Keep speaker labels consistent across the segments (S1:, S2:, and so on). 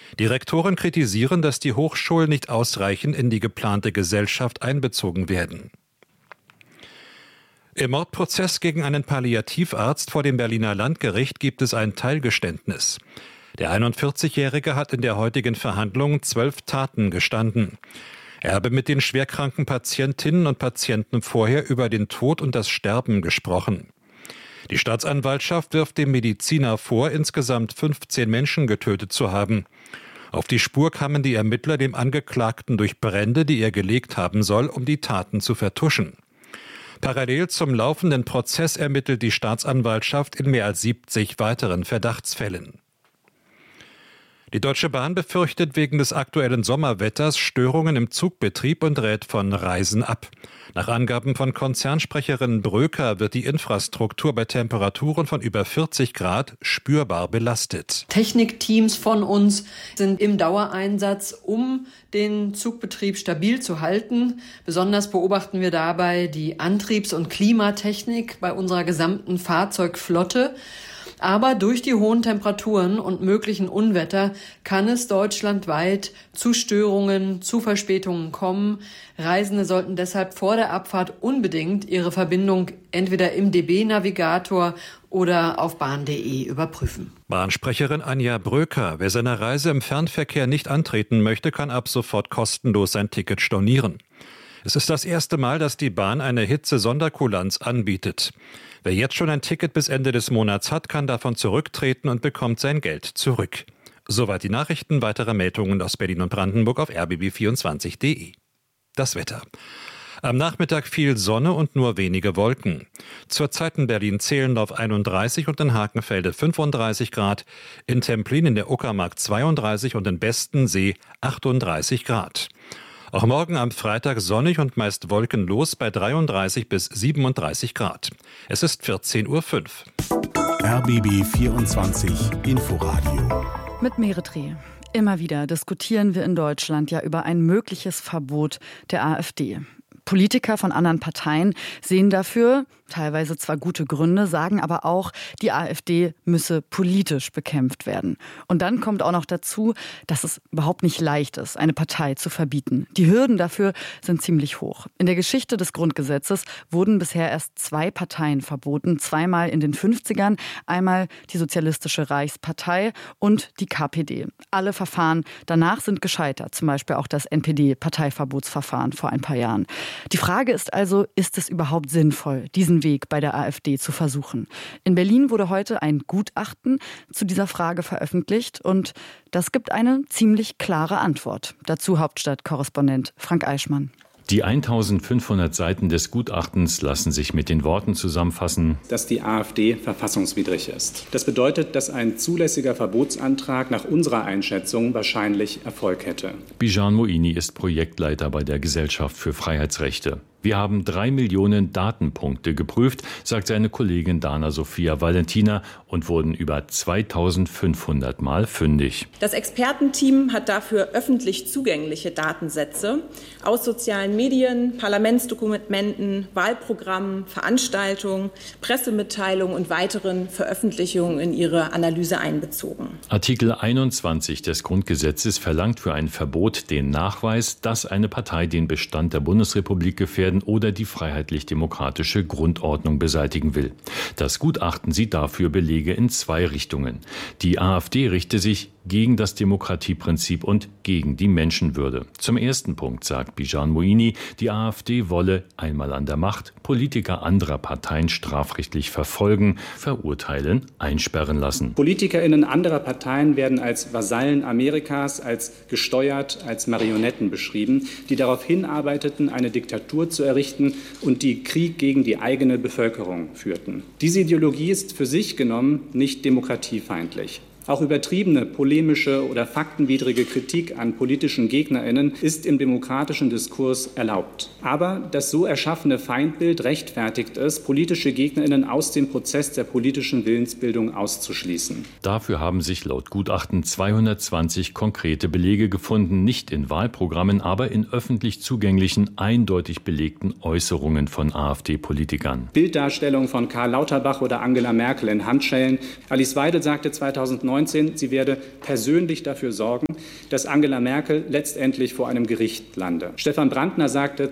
S1: Die Rektoren kritisieren, dass die Hochschulen nicht ausreichend in die geplante Gesellschaft einbezogen werden. Im Mordprozess gegen einen Palliativarzt vor dem Berliner Landgericht gibt es ein Teilgeständnis. Der 41-Jährige hat in der heutigen Verhandlung 12 Taten gestanden. Er habe mit den schwerkranken Patientinnen und Patienten vorher über den Tod und das Sterben gesprochen. Die Staatsanwaltschaft wirft dem Mediziner vor, insgesamt 15 Menschen getötet zu haben. Auf die Spur kamen die Ermittler dem Angeklagten durch Brände, die er gelegt haben soll, um die Taten zu vertuschen. Parallel zum laufenden Prozess ermittelt die Staatsanwaltschaft in mehr als 70 weiteren Verdachtsfällen. Die Deutsche Bahn befürchtet wegen des aktuellen Sommerwetters Störungen im Zugbetrieb und rät von Reisen ab. Nach Angaben von Konzernsprecherin Bröker wird die Infrastruktur bei Temperaturen von über 40 Grad spürbar belastet.
S2: Technikteams von uns sind im Dauereinsatz, um den Zugbetrieb stabil zu halten. Besonders beobachten wir dabei die Antriebs- und Klimatechnik bei unserer gesamten Fahrzeugflotte. Aber durch die hohen Temperaturen und möglichen Unwetter kann es deutschlandweit zu Störungen, zu Verspätungen kommen. Reisende sollten deshalb vor der Abfahrt unbedingt ihre Verbindung entweder im DB-Navigator oder auf bahn.de überprüfen.
S1: Bahnsprecherin Anja Bröker: Wer seine Reise im Fernverkehr nicht antreten möchte, kann ab sofort kostenlos sein Ticket stornieren. Es ist das erste Mal, dass die Bahn eine Hitze-Sonderkulanz anbietet. Wer jetzt schon ein Ticket bis Ende des Monats hat, kann davon zurücktreten und bekommt sein Geld zurück. Soweit die Nachrichten. Weitere Meldungen aus Berlin und Brandenburg auf rbb24.de. Das Wetter. Am Nachmittag viel Sonne und nur wenige Wolken. Zurzeit in Berlin-Zehlendorf 31 und in Hakenfelde 35 Grad, in Templin in der Uckermark 32 und in Bestensee 38 Grad. Auch morgen am Freitag sonnig und meist wolkenlos bei 33 bis 37 Grad. Es ist 14:05 Uhr.
S3: RBB 24 Inforadio.
S4: Mit Meretri. Immer wieder diskutieren wir in Deutschland ja über ein mögliches Verbot der AfD. Politiker von anderen Parteien sehen dafür teilweise zwar gute Gründe, sagen aber auch, die AfD müsse politisch bekämpft werden. Und dann kommt auch noch dazu, dass es überhaupt nicht leicht ist, eine Partei zu verbieten. Die Hürden dafür sind ziemlich hoch. In der Geschichte des Grundgesetzes wurden bisher erst 2 Parteien verboten, zweimal in den 50ern, einmal die Sozialistische Reichspartei und die KPD. Alle Verfahren danach sind gescheitert, zum Beispiel auch das NPD-Parteiverbotsverfahren vor ein paar Jahren. Die Frage ist also, ist es überhaupt sinnvoll, diesen Weg bei der AfD zu versuchen? In Berlin wurde heute ein Gutachten zu dieser Frage veröffentlicht und das gibt eine ziemlich klare Antwort. Dazu Hauptstadtkorrespondent Frank Eichmann.
S5: Die 1500 Seiten des Gutachtens lassen sich mit den Worten zusammenfassen,
S6: dass die AfD verfassungswidrig ist. Das bedeutet, dass ein zulässiger Verbotsantrag nach unserer Einschätzung wahrscheinlich Erfolg hätte.
S5: Bijan Moini ist Projektleiter bei der Gesellschaft für Freiheitsrechte. Wir haben 3 Millionen Datenpunkte geprüft, sagt seine Kollegin Dana Sophia Valentina, und wurden über 2500 Mal fündig.
S7: Das Expertenteam hat dafür öffentlich zugängliche Datensätze aus sozialen Medien, Parlamentsdokumenten, Wahlprogrammen, Veranstaltungen, Pressemitteilungen und weiteren Veröffentlichungen in ihre Analyse einbezogen.
S5: Artikel 21 des Grundgesetzes verlangt für ein Verbot den Nachweis, dass eine Partei den Bestand der Bundesrepublik gefährdet oder die freiheitlich-demokratische Grundordnung beseitigen will. Das Gutachten sieht dafür Belege in 2 Richtungen. Die AfD richte sich gegen das Demokratieprinzip und gegen die Menschenwürde. Zum ersten Punkt sagt Bijan Moini, die AfD wolle, einmal an der Macht, Politiker anderer Parteien strafrechtlich verfolgen, verurteilen, einsperren lassen.
S6: PolitikerInnen anderer Parteien werden als Vasallen Amerikas, als gesteuert, als Marionetten beschrieben, die darauf hinarbeiteten, eine Diktatur zu errichten und die Krieg gegen die eigene Bevölkerung führten. Diese Ideologie ist für sich genommen nicht demokratiefeindlich. Auch übertriebene, polemische oder faktenwidrige Kritik an politischen GegnerInnen ist im demokratischen Diskurs erlaubt. Aber das so erschaffene Feindbild rechtfertigt es, politische GegnerInnen aus dem Prozess der politischen Willensbildung auszuschließen.
S5: Dafür haben sich laut Gutachten 220 konkrete Belege gefunden, nicht in Wahlprogrammen, aber in öffentlich zugänglichen, eindeutig belegten Äußerungen von AfD-Politikern.
S6: Bilddarstellung von Karl Lauterbach oder Angela Merkel in Handschellen. Alice Weidel sagte 2009, 2019, sie werde persönlich dafür sorgen, dass Angela Merkel letztendlich vor einem Gericht lande. Stefan Brandner sagte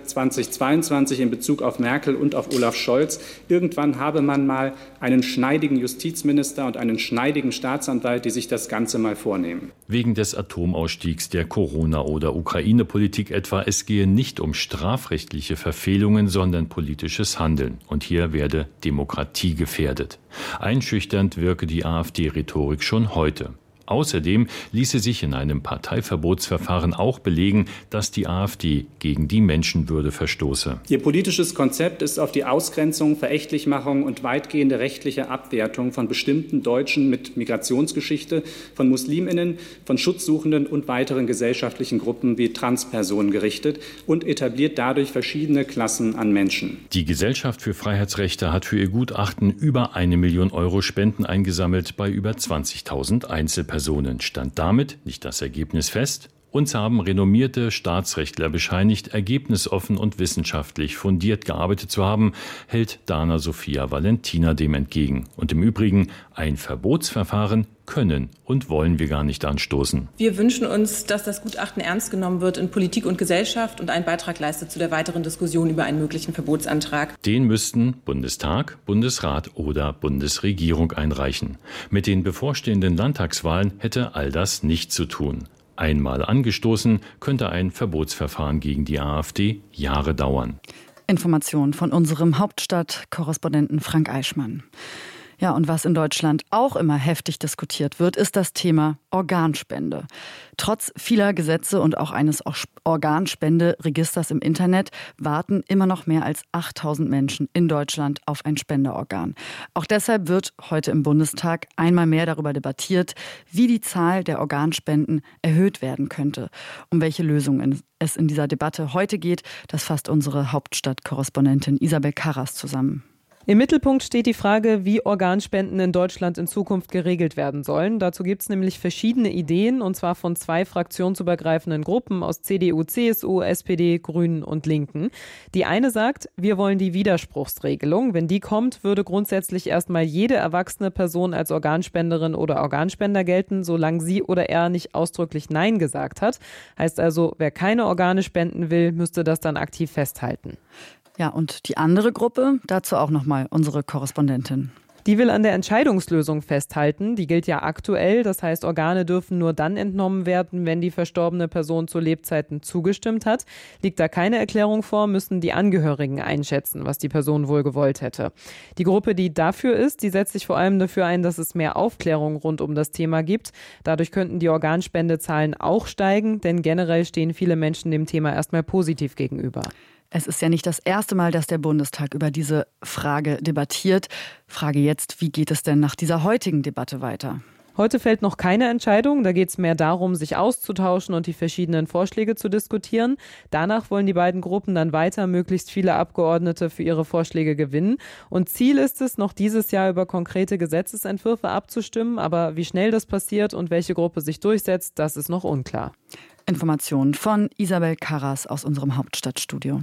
S6: 2022 in Bezug auf Merkel und auf Olaf Scholz, irgendwann habe man mal einen schneidigen Justizminister und einen schneidigen Staatsanwalt, die sich das Ganze mal vornehmen.
S5: Wegen des Atomausstiegs, der Corona- oder Ukraine-Politik etwa, es gehe nicht um strafrechtliche Verfehlungen, sondern politisches Handeln. Und hier werde Demokratie gefährdet. Einschüchternd wirke die AfD-Rhetorik schon heute. Außerdem ließe sich in einem Parteiverbotsverfahren auch belegen, dass die AfD gegen die Menschenwürde verstoße.
S6: Ihr politisches Konzept ist auf die Ausgrenzung, Verächtlichmachung und weitgehende rechtliche Abwertung von bestimmten Deutschen mit Migrationsgeschichte, von MuslimInnen, von Schutzsuchenden und weiteren gesellschaftlichen Gruppen wie Transpersonen gerichtet und etabliert dadurch verschiedene Klassen an Menschen.
S5: Die Gesellschaft für Freiheitsrechte hat für ihr Gutachten über 1 Million Euro Spenden eingesammelt bei über 20.000 Einzelpersonen. Stand damit nicht das Ergebnis fest. Uns haben renommierte Staatsrechtler bescheinigt, ergebnisoffen und wissenschaftlich fundiert gearbeitet zu haben, hält Dana Sophia Valentina dem entgegen. Und im Übrigen, ein Verbotsverfahren können und wollen wir gar nicht anstoßen.
S7: Wir wünschen uns, dass das Gutachten ernst genommen wird in Politik und Gesellschaft und einen Beitrag leistet zu der weiteren Diskussion über einen möglichen Verbotsantrag.
S5: Den müssten Bundestag, Bundesrat oder Bundesregierung einreichen. Mit den bevorstehenden Landtagswahlen hätte all das nichts zu tun. Einmal angestoßen, könnte ein Verbotsverfahren gegen die AfD Jahre dauern.
S4: Informationen von unserem Hauptstadtkorrespondenten Frank Eichmann. Ja, und was in Deutschland auch immer heftig diskutiert wird, ist das Thema Organspende. Trotz vieler Gesetze und auch eines Organspenderegisters im Internet warten immer noch mehr als 8.000 Menschen in Deutschland auf ein Spenderorgan. Auch deshalb wird heute im Bundestag einmal mehr darüber debattiert, wie die Zahl der Organspenden erhöht werden könnte. Um welche Lösungen es in dieser Debatte heute geht, das fasst unsere Hauptstadtkorrespondentin Isabel Karras zusammen.
S8: Im Mittelpunkt steht die Frage, wie Organspenden in Deutschland in Zukunft geregelt werden sollen. Dazu gibt es nämlich verschiedene Ideen, und zwar von 2 fraktionsübergreifenden Gruppen aus CDU, CSU, SPD, Grünen und Linken. Die eine sagt, wir wollen die Widerspruchsregelung. Wenn die kommt, würde grundsätzlich erstmal jede erwachsene Person als Organspenderin oder Organspender gelten, solange sie oder er nicht ausdrücklich Nein gesagt hat. Heißt also, wer keine Organe spenden will, müsste das dann aktiv festhalten.
S4: Ja, und die andere Gruppe, dazu auch nochmal unsere Korrespondentin.
S8: Die will an der Entscheidungslösung festhalten. Die gilt ja aktuell. Das heißt, Organe dürfen nur dann entnommen werden, wenn die verstorbene Person zu Lebzeiten zugestimmt hat. Liegt da keine Erklärung vor, müssen die Angehörigen einschätzen, was die Person wohl gewollt hätte. Die Gruppe, die dafür ist, die setzt sich vor allem dafür ein, dass es mehr Aufklärung rund um das Thema gibt. Dadurch könnten die Organspendezahlen auch steigen, denn generell stehen viele Menschen dem Thema erstmal positiv gegenüber.
S4: Es ist ja nicht das erste Mal, dass der Bundestag über diese Frage debattiert. Frage jetzt, wie geht es denn nach dieser heutigen Debatte weiter?
S8: Heute fällt noch keine Entscheidung. Da geht es mehr darum, sich auszutauschen und die verschiedenen Vorschläge zu diskutieren. Danach wollen die beiden Gruppen dann weiter möglichst viele Abgeordnete für ihre Vorschläge gewinnen. Und Ziel ist es, noch dieses Jahr über konkrete Gesetzesentwürfe abzustimmen. Aber wie schnell das passiert und welche Gruppe sich durchsetzt, das ist noch unklar.
S4: Informationen von Isabel Karras aus unserem Hauptstadtstudio.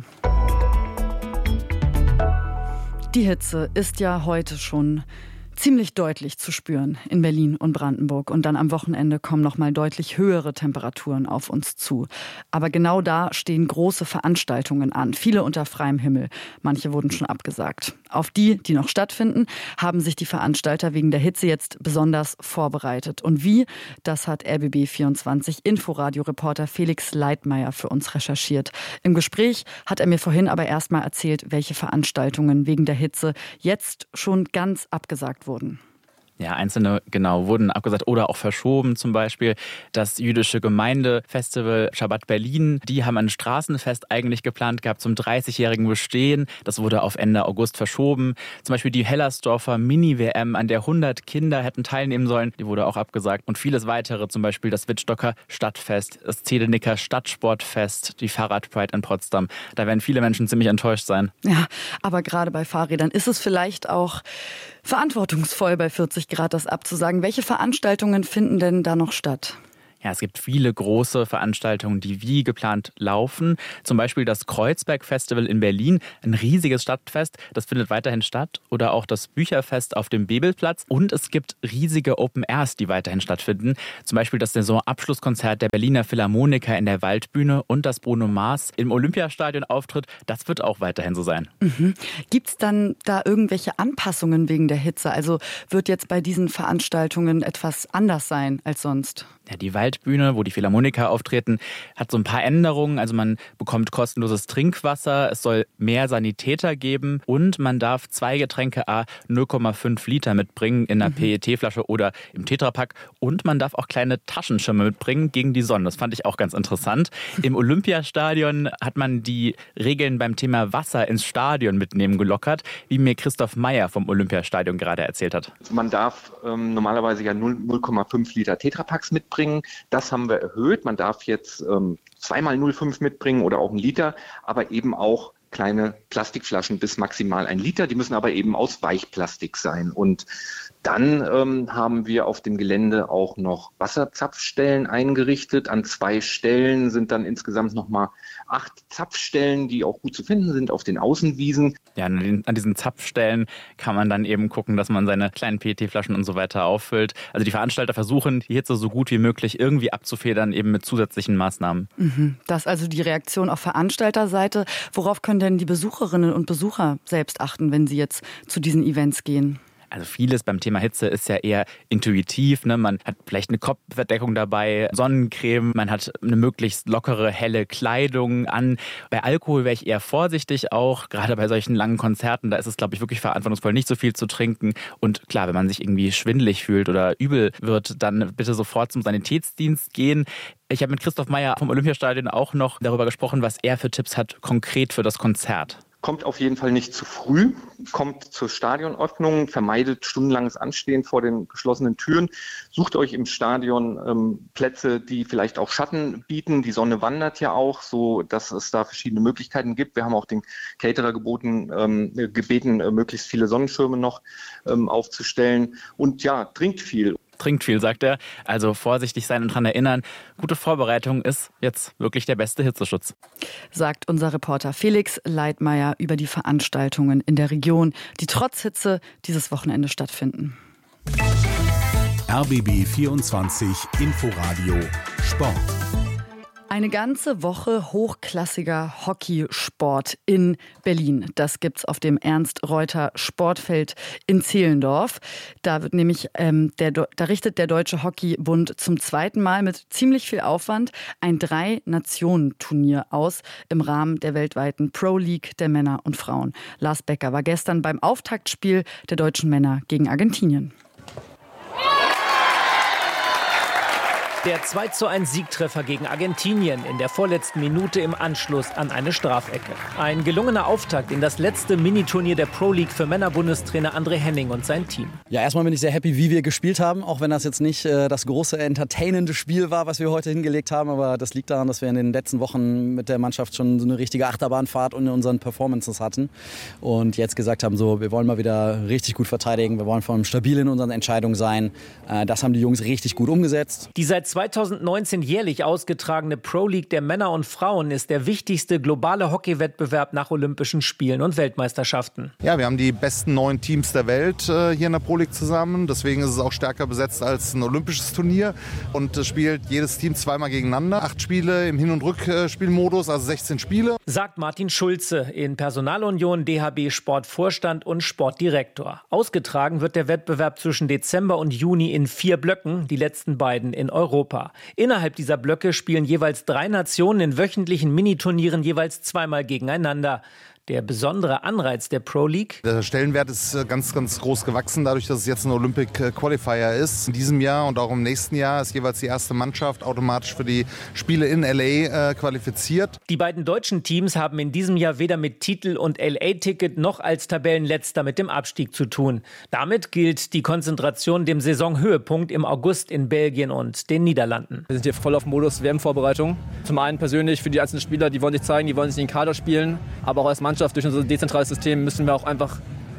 S4: Die Hitze ist ja heute schon ziemlich deutlich zu spüren in Berlin und Brandenburg. Und dann am Wochenende kommen noch mal deutlich höhere Temperaturen auf uns zu. Aber genau da stehen große Veranstaltungen an. Viele unter freiem Himmel. Manche wurden schon abgesagt. Auf die noch stattfinden, haben sich die Veranstalter wegen der Hitze jetzt besonders vorbereitet. Und wie? Das hat RBB24 Inforadio-Reporter Felix Leitmeier für uns recherchiert. Im Gespräch hat er mir vorhin aber erstmal erzählt, welche Veranstaltungen wegen der Hitze jetzt schon ganz abgesagt wurden.
S9: Ja, einzelne, wurden abgesagt oder auch verschoben. Zum Beispiel das jüdische Gemeindefestival Shabbat Berlin. Die haben ein Straßenfest eigentlich geplant gehabt zum 30-jährigen Bestehen. Das wurde auf Ende August verschoben. Zum Beispiel die Hellersdorfer Mini-WM, an der 100 Kinder hätten teilnehmen sollen. Die wurde auch abgesagt. Und vieles weitere, zum Beispiel das Wittstocker Stadtfest, das Zedenicker Stadtsportfest, die Fahrradpride in Potsdam. Da werden viele Menschen ziemlich enttäuscht sein.
S4: Ja, aber gerade bei Fahrrädern ist es vielleicht auch verantwortungsvoll, bei 40 Grad das abzusagen. Welche Veranstaltungen finden denn da noch statt?
S9: Ja, es gibt viele große Veranstaltungen, die wie geplant laufen. Zum Beispiel das Kreuzberg-Festival in Berlin, ein riesiges Stadtfest, das findet weiterhin statt. Oder auch das Bücherfest auf dem Bebelplatz. Und es gibt riesige Open Airs, die weiterhin stattfinden. Zum Beispiel das Saisonabschlusskonzert der Berliner Philharmoniker in der Waldbühne und das Bruno Mars im Olympiastadion auftritt. Das wird auch weiterhin so sein.
S4: Mhm. Gibt es dann da irgendwelche Anpassungen wegen der Hitze? Also wird jetzt bei diesen Veranstaltungen etwas anders sein als sonst?
S9: Ja, die Waldbühne, wo die Philharmoniker auftreten, hat so ein paar Änderungen. Also man bekommt kostenloses Trinkwasser, es soll mehr Sanitäter geben und man darf 2 Getränke à 0,5 Liter mitbringen in einer PET-Flasche oder im Tetrapack. Und man darf auch kleine Taschenschirme mitbringen gegen die Sonne. Das fand ich auch ganz interessant. Im Olympiastadion hat man die Regeln beim Thema Wasser ins Stadion mitnehmen gelockert, wie mir Christoph Meyer vom Olympiastadion gerade erzählt hat.
S10: Man darf normalerweise ja 0,5 Liter Tetrapacks mitbringen. Das haben wir erhöht. Man darf jetzt 2x 0,5 mitbringen oder auch 1 Liter, aber eben auch kleine Plastikflaschen bis maximal 1 Liter. Die müssen aber eben aus Weichplastik sein. Und dann haben wir auf dem Gelände auch noch Wasserzapfstellen eingerichtet. An 2 Stellen sind dann insgesamt nochmal 8 Zapfstellen, die auch gut zu finden sind auf den Außenwiesen.
S9: Ja, an diesen Zapfstellen kann man dann eben gucken, dass man seine kleinen PET-Flaschen und so weiter auffüllt. Also die Veranstalter versuchen, die Hitze so gut wie möglich irgendwie abzufedern, eben mit zusätzlichen Maßnahmen.
S4: Das ist also die Reaktion auf Veranstalterseite. Worauf können denn die Besucherinnen und Besucher selbst achten, wenn sie jetzt zu diesen Events gehen?
S9: Also vieles beim Thema Hitze ist ja eher intuitiv, ne? Man hat vielleicht eine Kopfverdeckung dabei, Sonnencreme, man hat eine möglichst lockere, helle Kleidung an. Bei Alkohol wäre ich eher vorsichtig auch, gerade bei solchen langen Konzerten, da ist es, glaube ich, wirklich verantwortungsvoll, nicht so viel zu trinken. Und klar, wenn man sich irgendwie schwindelig fühlt oder übel wird, dann bitte sofort zum Sanitätsdienst gehen. Ich habe mit Christoph Meyer vom Olympiastadion auch noch darüber gesprochen, was er für Tipps hat, konkret für das Konzert.
S10: Kommt auf jeden Fall nicht zu früh, kommt zur Stadionöffnung, vermeidet stundenlanges Anstehen vor den geschlossenen Türen. Sucht euch im Stadion Plätze, die vielleicht auch Schatten bieten. Die Sonne wandert ja auch, so dass es da verschiedene Möglichkeiten gibt. Wir haben auch den Caterer gebeten, möglichst viele Sonnenschirme noch aufzustellen. Und ja, trinkt viel.
S9: Trinkt viel, sagt er. Also vorsichtig sein und daran erinnern, gute Vorbereitung ist jetzt wirklich der beste Hitzeschutz.
S4: Sagt unser Reporter Felix Leitmeier über die Veranstaltungen in der Region, die trotz Hitze dieses Wochenende stattfinden.
S3: RBB 24 Inforadio Sport.
S4: Eine ganze Woche hochklassiger Hockeysport in Berlin. Das gibt's auf dem Ernst-Reuter-Sportfeld in Zehlendorf. Da wird nämlich, da richtet der Deutsche Hockeybund zum 2. Mal mit ziemlich viel Aufwand ein 3-Nationen-Turnier aus im Rahmen der weltweiten Pro League der Männer und Frauen. Lars Becker war gestern beim Auftaktspiel der deutschen Männer gegen Argentinien.
S11: Der 2:1 gegen Argentinien in der vorletzten Minute im Anschluss an eine Strafecke. Ein gelungener Auftakt in das letzte Miniturnier der Pro League für Männer-Bundestrainer André Henning und sein Team.
S12: Ja, erstmal bin ich sehr happy, wie wir gespielt haben, auch wenn das jetzt nicht das große entertainende Spiel war, was wir heute hingelegt haben. Aber das liegt daran, dass wir in den letzten Wochen mit der Mannschaft schon so eine richtige Achterbahnfahrt in unseren Performances hatten. Und jetzt gesagt haben, so, wir wollen mal wieder richtig gut verteidigen, wir wollen vor allem stabil in unseren Entscheidungen sein. Das haben die Jungs richtig gut umgesetzt.
S11: Die seit 2019 jährlich ausgetragene Pro League der Männer und Frauen ist der wichtigste globale Hockeywettbewerb nach Olympischen Spielen und Weltmeisterschaften.
S13: Ja, wir haben die besten 9 Teams der Welt hier in der Pro League zusammen. Deswegen ist es auch stärker besetzt als ein olympisches Turnier. Und es spielt jedes Team 2-mal gegeneinander. 8 Spiele im Hin- und Rückspielmodus, also 16 Spiele.
S11: Sagt Martin Schulze in Personalunion, DHB Sportvorstand und Sportdirektor. Ausgetragen wird der Wettbewerb zwischen Dezember und Juni in 4 Blöcken, die letzten beiden in Europa. Innerhalb dieser Blöcke spielen jeweils 3 Nationen in wöchentlichen Miniturnieren jeweils 2-mal gegeneinander. Der besondere Anreiz der Pro League?
S13: Der Stellenwert ist ganz, ganz groß gewachsen, dadurch, dass es jetzt ein Olympic Qualifier ist. In diesem Jahr und auch im nächsten Jahr ist jeweils die erste Mannschaft automatisch für die Spiele in LA qualifiziert.
S11: Die beiden deutschen Teams haben in diesem Jahr weder mit Titel und LA-Ticket noch als Tabellenletzter mit dem Abstieg zu tun. Damit gilt die Konzentration dem Saisonhöhepunkt im August in Belgien und den Niederlanden.
S14: Wir sind hier voll auf Modus WM-Vorbereitung. Zum einen persönlich für die einzelnen Spieler, die wollen sich zeigen, die wollen sich in den Kader spielen, aber auch als Mannschaft durch unser dezentrales System müssen wir auch einfach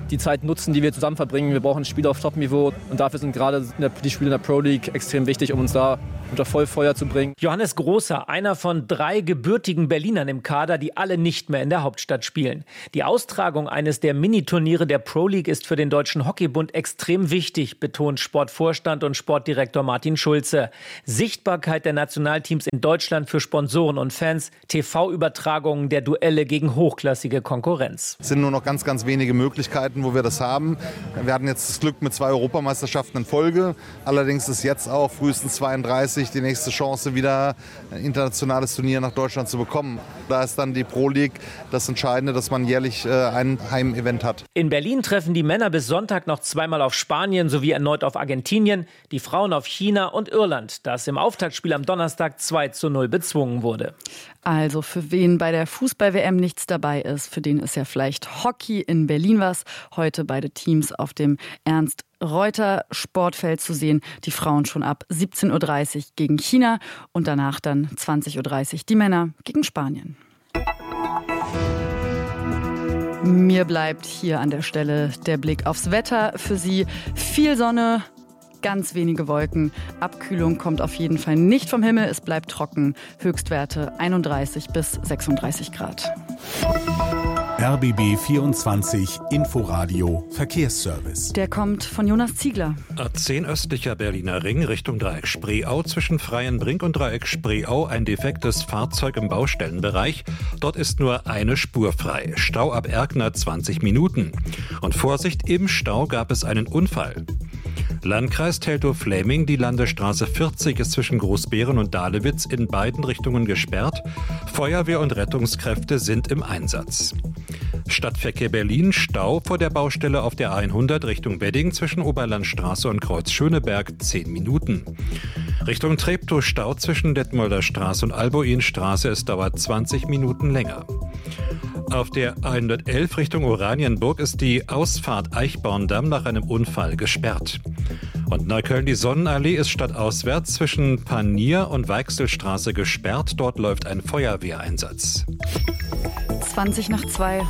S14: die Zeit nutzen, die wir zusammen verbringen. Wir brauchen Spiele auf Top-Niveau und dafür sind gerade die Spiele in der Pro League extrem wichtig, um uns da unter Vollfeuer zu bringen.
S11: Johannes Großer, einer von 3 gebürtigen Berlinern im Kader, die alle nicht mehr in der Hauptstadt spielen. Die Austragung eines der Miniturniere der Pro League ist für den Deutschen Hockeybund extrem wichtig, betont Sportvorstand und Sportdirektor Martin Schulze. Sichtbarkeit der Nationalteams in Deutschland für Sponsoren und Fans, TV-Übertragungen der Duelle gegen hochklassige Konkurrenz.
S13: Es sind nur noch ganz, ganz wenige Möglichkeiten, wo wir das haben. Wir hatten jetzt das Glück mit 2 Europameisterschaften in Folge. Allerdings ist jetzt auch frühestens 32 die nächste Chance, wieder ein internationales Turnier nach Deutschland zu bekommen. Da ist dann die Pro League das Entscheidende, dass man jährlich ein Heimevent hat.
S11: In Berlin treffen die Männer bis Sonntag noch zweimal auf Spanien sowie erneut auf Argentinien, die Frauen auf China und Irland, das im Auftaktspiel am Donnerstag 2:0 bezwungen wurde.
S4: Also für wen bei der Fußball-WM nichts dabei ist, für den ist ja vielleicht Hockey in Berlin was. Heute beide Teams auf dem Ernst-Reuter-Sportfeld zu sehen. Die Frauen schon ab 17:30 Uhr gegen China und danach dann 20:30 Uhr die Männer gegen Spanien. Mir bleibt hier an der Stelle der Blick aufs Wetter für Sie. Viel Sonne, ganz wenige Wolken. Abkühlung kommt auf jeden Fall nicht vom Himmel. Es bleibt trocken. Höchstwerte 31 bis 36 Grad.
S3: RBB 24 Inforadio Verkehrsservice.
S4: Der kommt von Jonas Ziegler.
S1: A10 östlicher Berliner Ring Richtung Dreieck Spreeau zwischen Freienbrink und Dreieck Spreeau ein defektes Fahrzeug im Baustellenbereich. Dort ist nur eine Spur frei. Stau ab Erkner 20 Minuten. Und Vorsicht, im Stau gab es einen Unfall. Landkreis Teltow-Fläming, die Landesstraße 40 ist zwischen Großbeeren und Dahlewitz in beiden Richtungen gesperrt. Feuerwehr und Rettungskräfte sind im Einsatz. Stadtverkehr Berlin, Stau vor der Baustelle auf der A100 Richtung Wedding zwischen Oberlandstraße und Kreuz Schöneberg 10 Minuten. Richtung Treptow Stau zwischen Detmolder Straße und Alboinstraße, es dauert 20 Minuten länger. Auf der A111 Richtung Oranienburg ist die Ausfahrt Eichborndamm nach einem Unfall gesperrt. Und Neukölln, die Sonnenallee ist stadtauswärts zwischen Panier und Weichselstraße gesperrt. Dort läuft ein Feuerwehreinsatz.
S4: 2:20.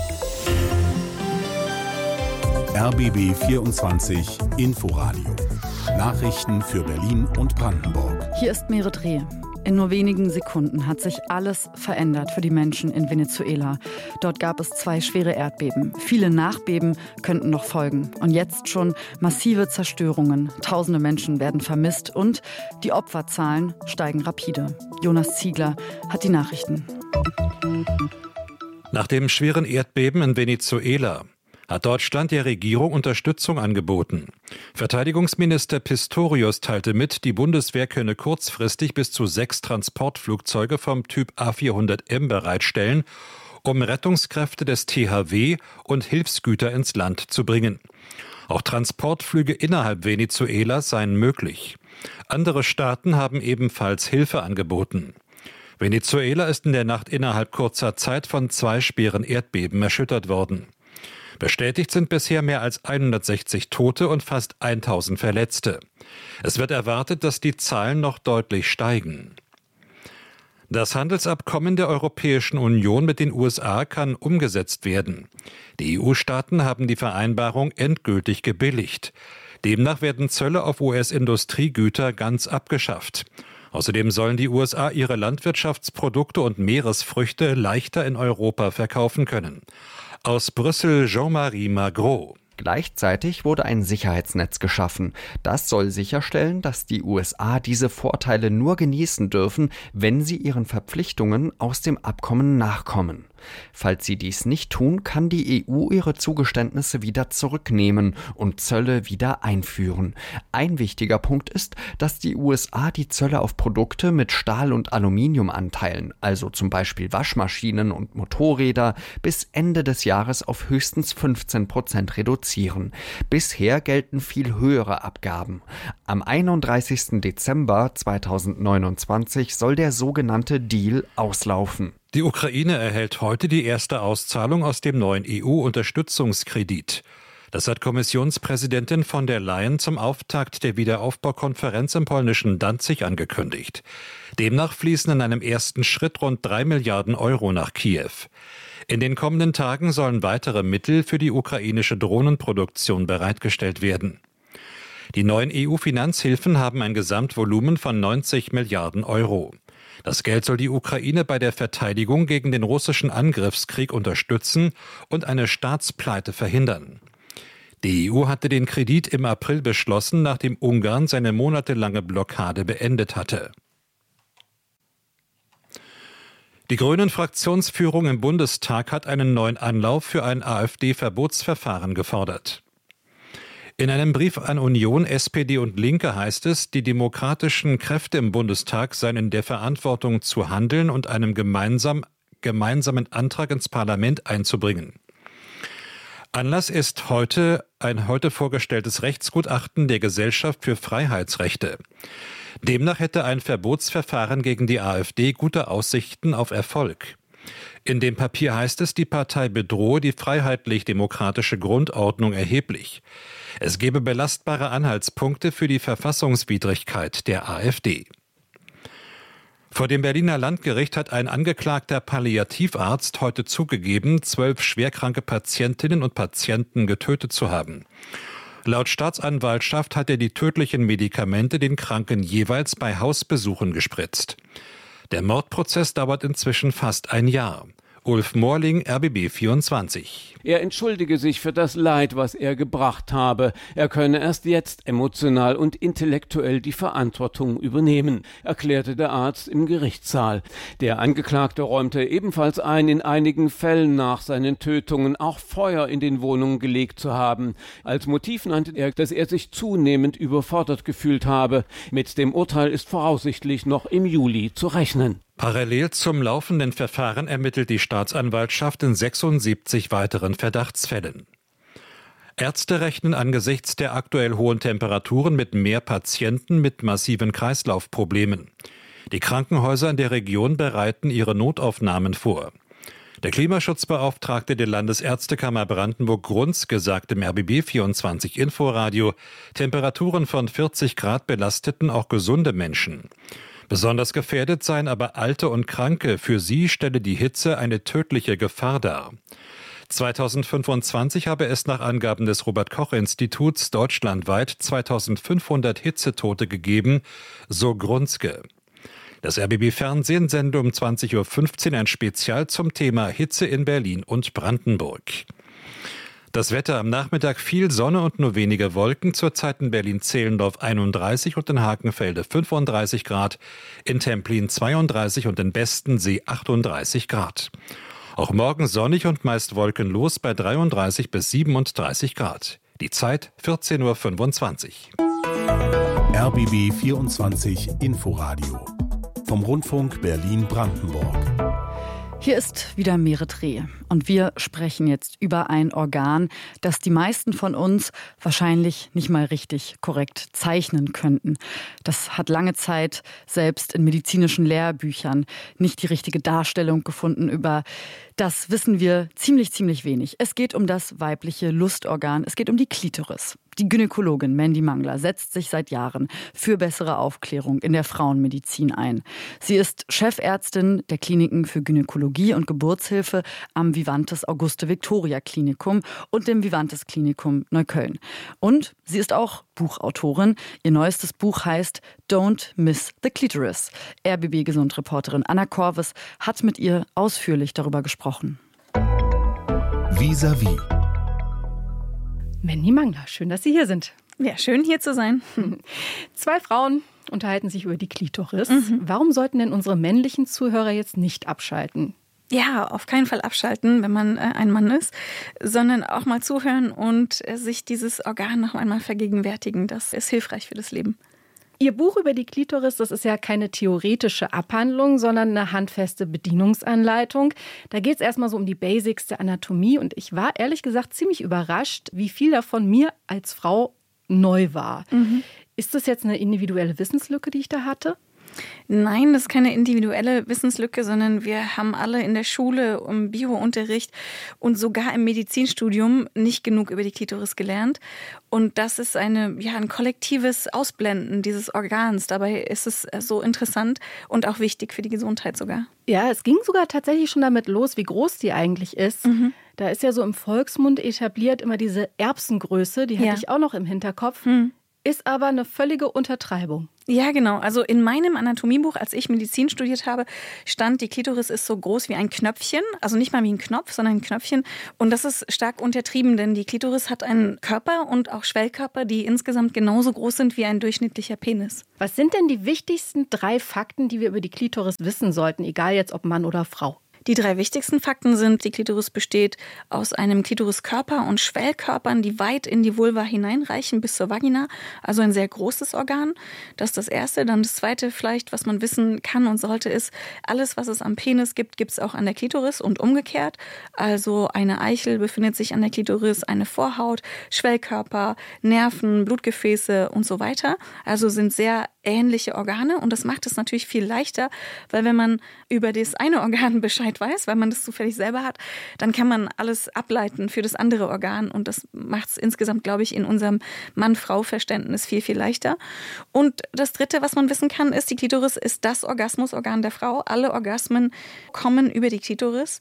S3: RBB 24 Inforadio. Nachrichten für Berlin und Brandenburg.
S4: Hier ist Merit Reh. In nur wenigen Sekunden hat sich alles verändert für die Menschen in Venezuela. Dort gab es 2 schwere Erdbeben. Viele Nachbeben könnten noch folgen. Und jetzt schon massive Zerstörungen. Tausende Menschen werden vermisst und die Opferzahlen steigen rapide. Jonas Ziegler hat die Nachrichten.
S1: Nach dem schweren Erdbeben in Venezuela hat Deutschland der Regierung Unterstützung angeboten. Verteidigungsminister Pistorius teilte mit, die Bundeswehr könne kurzfristig bis zu 6 Transportflugzeuge vom Typ A400M bereitstellen, um Rettungskräfte des THW und Hilfsgüter ins Land zu bringen. Auch Transportflüge innerhalb Venezuelas seien möglich. Andere Staaten haben ebenfalls Hilfe angeboten. Venezuela ist in der Nacht innerhalb kurzer Zeit von 2 schweren Erdbeben erschüttert worden. Bestätigt sind bisher mehr als 160 Tote und fast 1000 Verletzte. Es wird erwartet, dass die Zahlen noch deutlich steigen. Das Handelsabkommen der Europäischen Union mit den USA kann umgesetzt werden. Die EU-Staaten haben die Vereinbarung endgültig gebilligt. Demnach werden Zölle auf US-Industriegüter ganz abgeschafft. Außerdem sollen die USA ihre Landwirtschaftsprodukte und Meeresfrüchte leichter in Europa verkaufen können. Aus Brüssel Jean-Marie Magro.
S15: Gleichzeitig wurde ein Sicherheitsnetz geschaffen. Das soll sicherstellen, dass die USA diese Vorteile nur genießen dürfen, wenn sie ihren Verpflichtungen aus dem Abkommen nachkommen. Falls sie dies nicht tun, kann die EU ihre Zugeständnisse wieder zurücknehmen und Zölle wieder einführen. Ein wichtiger Punkt ist, dass die USA die Zölle auf Produkte mit Stahl- und Aluminiumanteilen, also zum Beispiel Waschmaschinen und Motorräder, bis Ende des Jahres auf höchstens 15% reduzieren. Bisher gelten viel höhere Abgaben. Am 31. Dezember 2029 soll der sogenannte Deal auslaufen.
S1: Die Ukraine erhält heute die erste Auszahlung aus dem neuen EU-Unterstützungskredit. Das hat Kommissionspräsidentin von der Leyen zum Auftakt der Wiederaufbaukonferenz im polnischen Danzig angekündigt. Demnach fließen in einem ersten Schritt rund 3 Milliarden Euro nach Kiew. In den kommenden Tagen sollen weitere Mittel für die ukrainische Drohnenproduktion bereitgestellt werden. Die neuen EU-Finanzhilfen haben ein Gesamtvolumen von 90 Milliarden Euro. Das Geld soll die Ukraine bei der Verteidigung gegen den russischen Angriffskrieg unterstützen und eine Staatspleite verhindern. Die EU hatte den Kredit im April beschlossen, nachdem Ungarn seine monatelange Blockade beendet hatte. Die Grünen-Fraktionsführung im Bundestag hat einen neuen Anlauf für ein AfD-Verbotsverfahren gefordert. In einem Brief an Union, SPD und Linke heißt es, die demokratischen Kräfte im Bundestag seien in der Verantwortung zu handeln und einem gemeinsamen Antrag ins Parlament einzubringen. Anlass ist ein heute vorgestelltes Rechtsgutachten der Gesellschaft für Freiheitsrechte. Demnach hätte ein Verbotsverfahren gegen die AfD gute Aussichten auf Erfolg. In dem Papier heißt es, die Partei bedrohe die freiheitlich-demokratische Grundordnung erheblich. Es gebe belastbare Anhaltspunkte für die Verfassungswidrigkeit der AfD. Vor dem Berliner Landgericht hat ein angeklagter Palliativarzt heute zugegeben, 12 schwerkranke Patientinnen und Patienten getötet zu haben. Laut Staatsanwaltschaft hat er die tödlichen Medikamente den Kranken jeweils bei Hausbesuchen gespritzt. Der Mordprozess dauert inzwischen fast ein Jahr. Ulf Morling, RBB 24.
S16: Er entschuldige sich für das Leid, was er gebracht habe. Er könne erst jetzt emotional und intellektuell die Verantwortung übernehmen, erklärte der Arzt im Gerichtssaal. Der Angeklagte räumte ebenfalls ein, in einigen Fällen nach seinen Tötungen auch Feuer in den Wohnungen gelegt zu haben. Als Motiv nannte er, dass er sich zunehmend überfordert gefühlt habe. Mit dem Urteil ist voraussichtlich noch im Juli zu rechnen.
S1: Parallel zum laufenden Verfahren ermittelt die Staatsanwaltschaft in 76 weiteren Verdachtsfällen. Ärzte rechnen angesichts der aktuell hohen Temperaturen mit mehr Patienten mit massiven Kreislaufproblemen. Die Krankenhäuser in der Region bereiten ihre Notaufnahmen vor. Der Klimaschutzbeauftragte der Landesärztekammer Brandenburg-Grunzke sagte im RBB 24 Inforadio, Temperaturen von 40 Grad belasteten auch gesunde Menschen. Besonders gefährdet seien aber Alte und Kranke. Für sie stelle die Hitze eine tödliche Gefahr dar. 2025 habe es nach Angaben des Robert-Koch-Instituts deutschlandweit 2500 Hitzetote gegeben, so Grunzke. Das RBB-Fernsehen sende um 20.15 Uhr ein Spezial zum Thema Hitze in Berlin und Brandenburg. Das Wetter am Nachmittag viel Sonne und nur wenige Wolken. Zurzeit in Berlin-Zehlendorf 31 und in Hakenfelde 35 Grad, in Templin 32 und in Bestensee 38 Grad. Auch morgen sonnig und meist wolkenlos bei 33 bis 37 Grad. Die Zeit 14.25
S3: Uhr. RBB 24 Inforadio vom Rundfunk Berlin-Brandenburg.
S4: Hier ist wieder Meretreh und wir sprechen jetzt über ein Organ, das die meisten von uns wahrscheinlich nicht mal richtig korrekt zeichnen könnten. Das hat lange Zeit selbst in medizinischen Lehrbüchern nicht die richtige Darstellung gefunden. Über das wissen wir ziemlich wenig. Es geht um das weibliche Lustorgan, es geht um die Klitoris. Die Gynäkologin Mandy Mangler setzt sich seit Jahren für bessere Aufklärung in der Frauenmedizin ein. Sie ist Chefärztin der Kliniken für Gynäkologie und Geburtshilfe am Vivantes Auguste Victoria Klinikum und dem Vivantes Klinikum Neukölln. Und sie ist auch Buchautorin. Ihr neuestes Buch heißt Don't Miss the Clitoris. RBB-Gesundreporterin Anna Korves hat mit ihr ausführlich darüber gesprochen.
S3: Vis-à-vis.
S17: Mandy Mangler, schön, dass Sie hier sind.
S18: Ja, schön hier zu sein.
S17: 2 Frauen unterhalten sich über die Klitoris. Warum sollten denn unsere männlichen Zuhörer jetzt nicht abschalten?
S18: Ja, auf keinen Fall abschalten, wenn man ein Mann ist, sondern auch mal zuhören und sich dieses Organ noch einmal vergegenwärtigen. Das ist hilfreich für das Leben.
S17: Ihr Buch über die Klitoris, das ist ja keine theoretische Abhandlung, sondern eine handfeste Bedienungsanleitung. Da geht es erstmal so um die Basics der Anatomie und ich war ehrlich gesagt ziemlich überrascht, wie viel davon mir als Frau neu war. Ist das jetzt eine individuelle Wissenslücke, die ich da hatte?
S18: Nein, das ist keine individuelle Wissenslücke, sondern wir haben alle in der Schule, im Biounterricht und sogar im Medizinstudium nicht genug über die Klitoris gelernt. Und das ist ein kollektives Ausblenden dieses Organs. Dabei ist es so interessant und auch wichtig für die Gesundheit sogar.
S17: Ja, es ging sogar tatsächlich schon damit los, wie groß die eigentlich ist. Mhm. Da ist ja so im Volksmund etabliert immer diese Erbsengröße, die hatte ich auch noch im Hinterkopf. Ist aber eine völlige Untertreibung.
S18: Ja, genau. Also in meinem Anatomiebuch, als ich Medizin studiert habe, stand, die Klitoris ist so groß wie ein Knöpfchen. Also nicht mal wie ein Knopf, sondern ein Knöpfchen. Und das ist stark untertrieben, denn die Klitoris hat einen Körper und auch Schwellkörper, die insgesamt genauso groß sind wie ein durchschnittlicher Penis.
S17: Was sind denn die wichtigsten 3 Fakten, die wir über die Klitoris wissen sollten, egal jetzt ob Mann oder Frau?
S18: Die 3 wichtigsten Fakten sind, die Klitoris besteht aus einem Klitoriskörper und Schwellkörpern, die weit in die Vulva hineinreichen bis zur Vagina. Also ein sehr großes Organ. Das ist das Erste. Dann das Zweite vielleicht, was man wissen kann und sollte, ist, alles, was es am Penis gibt, gibt es auch an der Klitoris und umgekehrt. Also eine Eichel befindet sich an der Klitoris, eine Vorhaut, Schwellkörper, Nerven, Blutgefäße und so weiter. Also sind sehr ähnliche Organe und das macht es natürlich viel leichter, weil wenn man über das eine Organ Bescheid weiß, weil man das zufällig selber hat, dann kann man alles ableiten für das andere Organ und das macht es insgesamt, glaube ich, in unserem Mann-Frau-Verständnis viel, viel leichter. Und das Dritte, was man wissen kann, ist, die Klitoris ist das Orgasmusorgan der Frau. Alle Orgasmen kommen über die Klitoris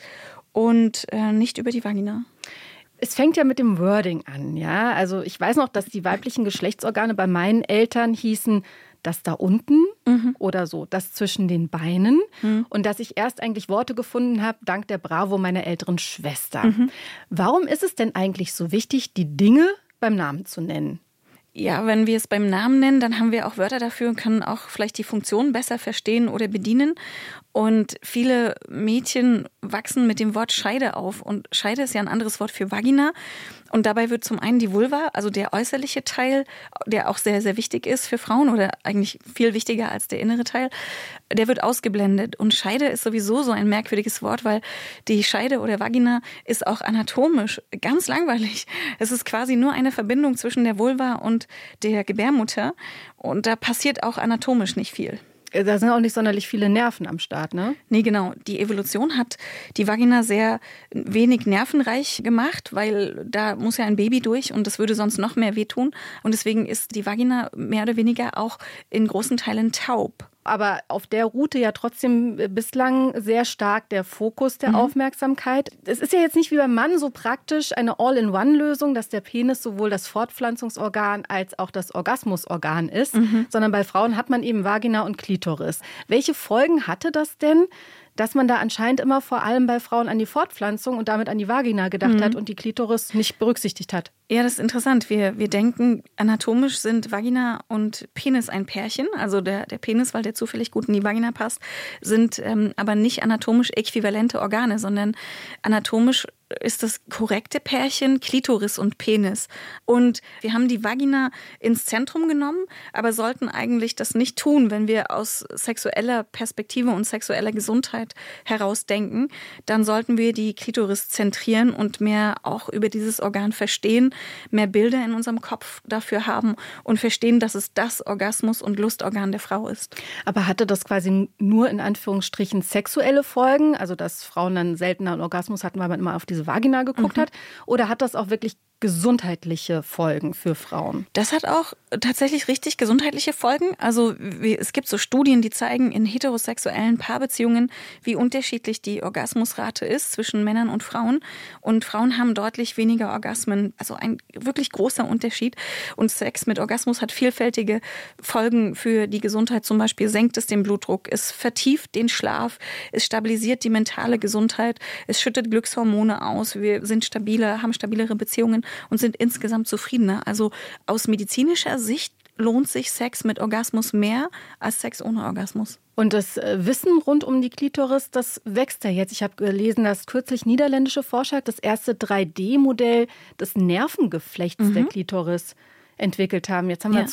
S18: und nicht über die Vagina.
S17: Es fängt ja mit dem Wording an, ja. Also ich weiß noch, dass die weiblichen Geschlechtsorgane bei meinen Eltern hießen das da unten oder so, das zwischen den Beinen. Und dass ich erst eigentlich Worte gefunden habe, dank der Bravo meiner älteren Schwester. Warum ist es denn eigentlich so wichtig, die Dinge beim Namen zu nennen?
S18: Ja, wenn wir es beim Namen nennen, dann haben wir auch Wörter dafür und können auch vielleicht die Funktion besser verstehen oder bedienen. Und viele Mädchen wachsen mit dem Wort Scheide auf. Und Scheide ist ja ein anderes Wort für Vagina. Und dabei wird zum einen die Vulva, also der äußerliche Teil, der auch sehr, sehr wichtig ist für Frauen oder eigentlich viel wichtiger als der innere Teil, der wird ausgeblendet. Und Scheide ist sowieso so ein merkwürdiges Wort, weil die Scheide oder Vagina ist auch anatomisch ganz langweilig. Es ist quasi nur eine Verbindung zwischen der Vulva und der Gebärmutter. Und da passiert auch anatomisch nicht viel.
S17: Da sind auch nicht sonderlich viele Nerven am Start, ne?
S18: Nee, genau. Die Evolution hat die Vagina sehr wenig nervenreich gemacht, weil da muss ja ein Baby durch und das würde sonst noch mehr wehtun. Und deswegen ist die Vagina mehr oder weniger auch in großen Teilen taub.
S17: Aber auf der Route ja trotzdem bislang sehr stark der Fokus der Aufmerksamkeit. Es ist ja jetzt nicht wie beim Mann so praktisch eine All-in-One-Lösung, dass der Penis sowohl das Fortpflanzungsorgan als auch das Orgasmusorgan ist, sondern bei Frauen hat man eben Vagina und Klitoris. Welche Folgen hatte das denn, dass man da anscheinend immer vor allem bei Frauen an die Fortpflanzung und damit an die Vagina gedacht hat und die Klitoris nicht berücksichtigt hat?
S18: Ja, das ist interessant. Wir denken, anatomisch sind Vagina und Penis ein Pärchen. Also der Penis, weil der zufällig gut in die Vagina passt, sind aber nicht anatomisch äquivalente Organe, sondern anatomisch ist das korrekte Pärchen Klitoris und Penis. Und wir haben die Vagina ins Zentrum genommen, aber sollten eigentlich das nicht tun, wenn wir aus sexueller Perspektive und sexueller Gesundheit heraus denken. Dann sollten wir die Klitoris zentrieren und mehr auch über dieses Organ verstehen, mehr Bilder in unserem Kopf dafür haben und verstehen, dass es das Orgasmus- und Lustorgan der Frau ist.
S17: Aber hatte das quasi nur in Anführungsstrichen sexuelle Folgen, also dass Frauen dann seltener einen Orgasmus hatten, weil man immer auf diese Vagina geguckt hat? Oder hat das auch wirklich gesundheitliche Folgen für Frauen?
S18: Das hat auch tatsächlich richtig gesundheitliche Folgen. Also es gibt so Studien, die zeigen in heterosexuellen Paarbeziehungen, wie unterschiedlich die Orgasmusrate ist zwischen Männern und Frauen. Und Frauen haben deutlich weniger Orgasmen, also ein wirklich großer Unterschied. Und Sex mit Orgasmus hat vielfältige Folgen für die Gesundheit. Zum Beispiel senkt es den Blutdruck, es vertieft den Schlaf, es stabilisiert die mentale Gesundheit, es schüttet Glückshormone aus, wir sind stabiler, haben stabilere Beziehungen und sind insgesamt zufriedener. Also aus medizinischer Sicht lohnt sich Sex mit Orgasmus mehr als Sex ohne Orgasmus.
S17: Und das Wissen rund um die Klitoris, das wächst ja jetzt. Ich habe gelesen, dass kürzlich niederländische Forscher das erste 3D-Modell des Nervengeflechts der Klitoris entwickelt haben. Jetzt haben wir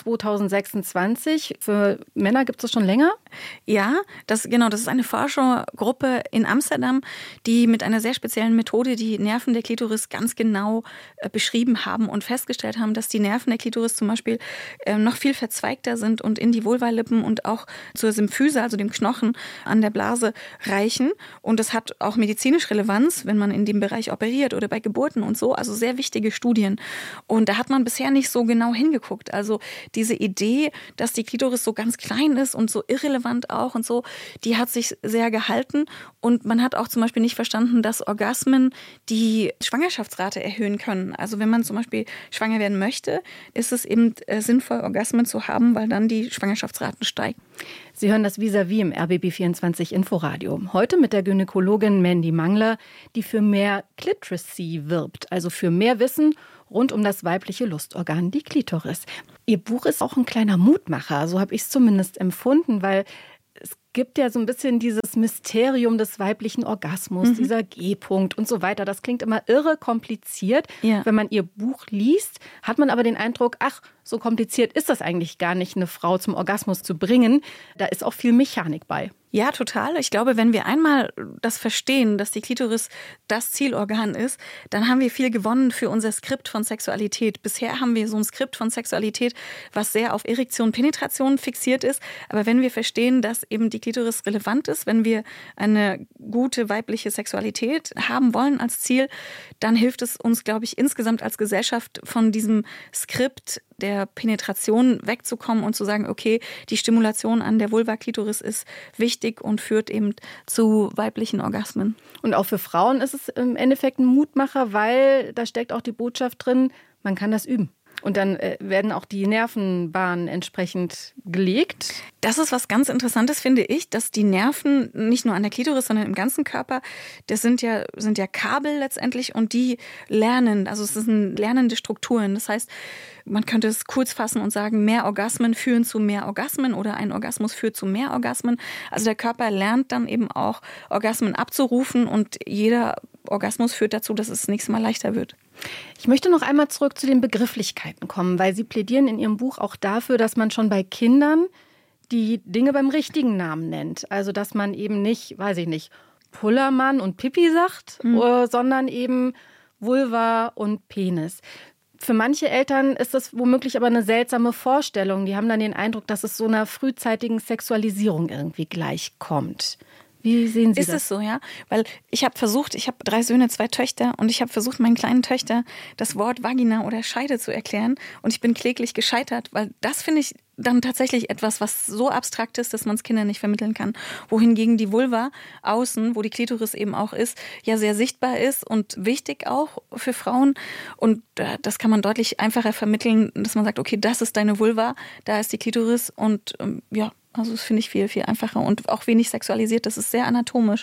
S17: 2026. Für Männer gibt es das schon länger?
S18: Ja, das ist eine Forschergruppe in Amsterdam, die mit einer sehr speziellen Methode die Nerven der Klitoris ganz genau beschrieben haben und festgestellt haben, dass die Nerven der Klitoris zum Beispiel noch viel verzweigter sind und in die Vulvalippen und auch zur Symphyse, also dem Knochen an der Blase, reichen. Und das hat auch medizinisch Relevanz, wenn man in dem Bereich operiert oder bei Geburten und so. Also sehr wichtige Studien. Und da hat man bisher nicht so genau hingeguckt. Also diese Idee, dass die Klitoris so ganz klein ist und so irrelevant auch und so, die hat sich sehr gehalten. Und man hat auch zum Beispiel nicht verstanden, dass Orgasmen die Schwangerschaftsrate erhöhen können. Also wenn man zum Beispiel schwanger werden möchte, ist es eben sinnvoll, Orgasmen zu haben, weil dann die Schwangerschaftsraten steigen.
S17: Sie hören das Vis-à-vis im RBB24 Inforadio. Heute mit der Gynäkologin Mandy Mangler, die für mehr Cliteracy wirbt, also für mehr Wissen rund um das weibliche Lustorgan, die Klitoris. Ihr Buch ist auch ein kleiner Mutmacher, so habe ich es zumindest empfunden, weil es gibt ja so ein bisschen dieses Mysterium des weiblichen Orgasmus, dieser G-Punkt und so weiter. Das klingt immer irre kompliziert. Ja. Wenn man ihr Buch liest, hat man aber den Eindruck, ach, so kompliziert ist das eigentlich gar nicht, eine Frau zum Orgasmus zu bringen. Da ist auch viel Mechanik bei.
S18: Ja, total. Ich glaube, wenn wir einmal das verstehen, dass die Klitoris das Zielorgan ist, dann haben wir viel gewonnen für unser Skript von Sexualität. Bisher haben wir so ein Skript von Sexualität, was sehr auf Erektion, Penetration fixiert ist. Aber wenn wir verstehen, dass eben die Klitoris relevant ist, wenn wir eine gute weibliche Sexualität haben wollen als Ziel, dann hilft es uns, glaube ich, insgesamt als Gesellschaft von diesem Skript der Penetration wegzukommen und zu sagen, okay, die Stimulation an der Vulva-Klitoris ist wichtig und führt eben zu weiblichen Orgasmen.
S17: Und auch für Frauen ist es im Endeffekt ein Mutmacher, weil da steckt auch die Botschaft drin, man kann das üben. Und dann werden auch die Nervenbahnen entsprechend gelegt.
S18: Das ist was ganz Interessantes, finde ich, dass die Nerven nicht nur an der Klitoris, sondern im ganzen Körper, das sind ja Kabel letztendlich und die lernen. Also es sind lernende Strukturen. Das heißt, man könnte es kurz fassen und sagen, mehr Orgasmen führen zu mehr Orgasmen oder ein Orgasmus führt zu mehr Orgasmen. Also der Körper lernt dann eben auch, Orgasmen abzurufen und jeder Orgasmus führt dazu, dass es das nächste Mal leichter wird.
S17: Ich möchte noch einmal zurück zu den Begrifflichkeiten kommen, weil Sie plädieren in Ihrem Buch auch dafür, dass man schon bei Kindern die Dinge beim richtigen Namen nennt. Also dass man eben nicht, weiß ich nicht, Pullermann und Pipi sagt, sondern eben Vulva und Penis. Für manche Eltern ist das womöglich aber eine seltsame Vorstellung. Die haben dann den Eindruck, dass es so einer frühzeitigen Sexualisierung irgendwie gleichkommt. Wie sehen Sie das?
S18: Ist es so, ja? Weil ich habe 3 Söhne, 2 Töchter und ich habe versucht, meinen kleinen Töchtern das Wort Vagina oder Scheide zu erklären und ich bin kläglich gescheitert, weil das finde ich dann tatsächlich etwas, was so abstrakt ist, dass man es Kindern nicht vermitteln kann. Wohingegen die Vulva außen, wo die Klitoris eben auch ist, ja sehr sichtbar ist und wichtig auch für Frauen. Und das kann man deutlich einfacher vermitteln, dass man sagt, okay, das ist deine Vulva, da ist die Klitoris und also das finde ich viel, viel einfacher und auch wenig sexualisiert. Das ist sehr anatomisch.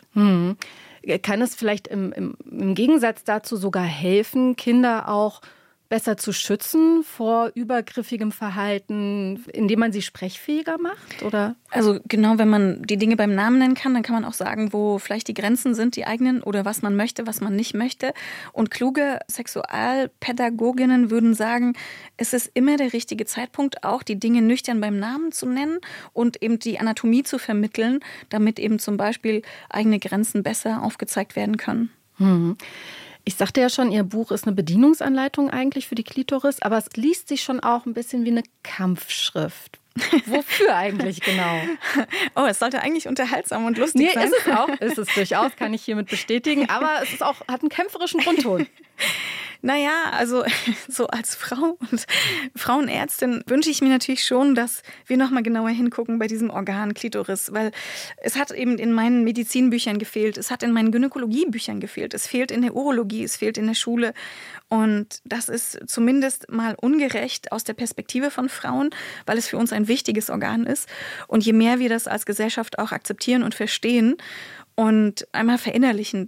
S17: Kann es vielleicht im Gegensatz dazu sogar helfen, Kinder auch besser zu schützen vor übergriffigem Verhalten, indem man sie sprechfähiger macht? Oder?
S18: Also genau, wenn man die Dinge beim Namen nennen kann, dann kann man auch sagen, wo vielleicht die Grenzen sind, die eigenen, oder was man möchte, was man nicht möchte. Und kluge Sexualpädagoginnen würden sagen, es ist immer der richtige Zeitpunkt, auch die Dinge nüchtern beim Namen zu nennen und eben die Anatomie zu vermitteln, damit eben zum Beispiel eigene Grenzen besser aufgezeigt werden können.
S17: Ich sagte ja schon, Ihr Buch ist eine Bedienungsanleitung eigentlich für die Klitoris, aber es liest sich schon auch ein bisschen wie eine Kampfschrift. Wofür eigentlich genau?
S18: Oh, es sollte eigentlich unterhaltsam und lustig sein.
S17: Nee, ist es auch. Ist es durchaus, kann ich hiermit bestätigen. Aber es ist auch, hat einen kämpferischen Grundton.
S18: Naja, also so als Frau und Frauenärztin wünsche ich mir natürlich schon, dass wir nochmal genauer hingucken bei diesem Organ Klitoris, weil es hat eben in meinen Medizinbüchern gefehlt, es hat in meinen Gynäkologiebüchern gefehlt, es fehlt in der Urologie, es fehlt in der Schule und das ist zumindest mal ungerecht aus der Perspektive von Frauen, weil es für uns ein wichtiges Organ ist und je mehr wir das als Gesellschaft auch akzeptieren und verstehen und einmal verinnerlichen, dass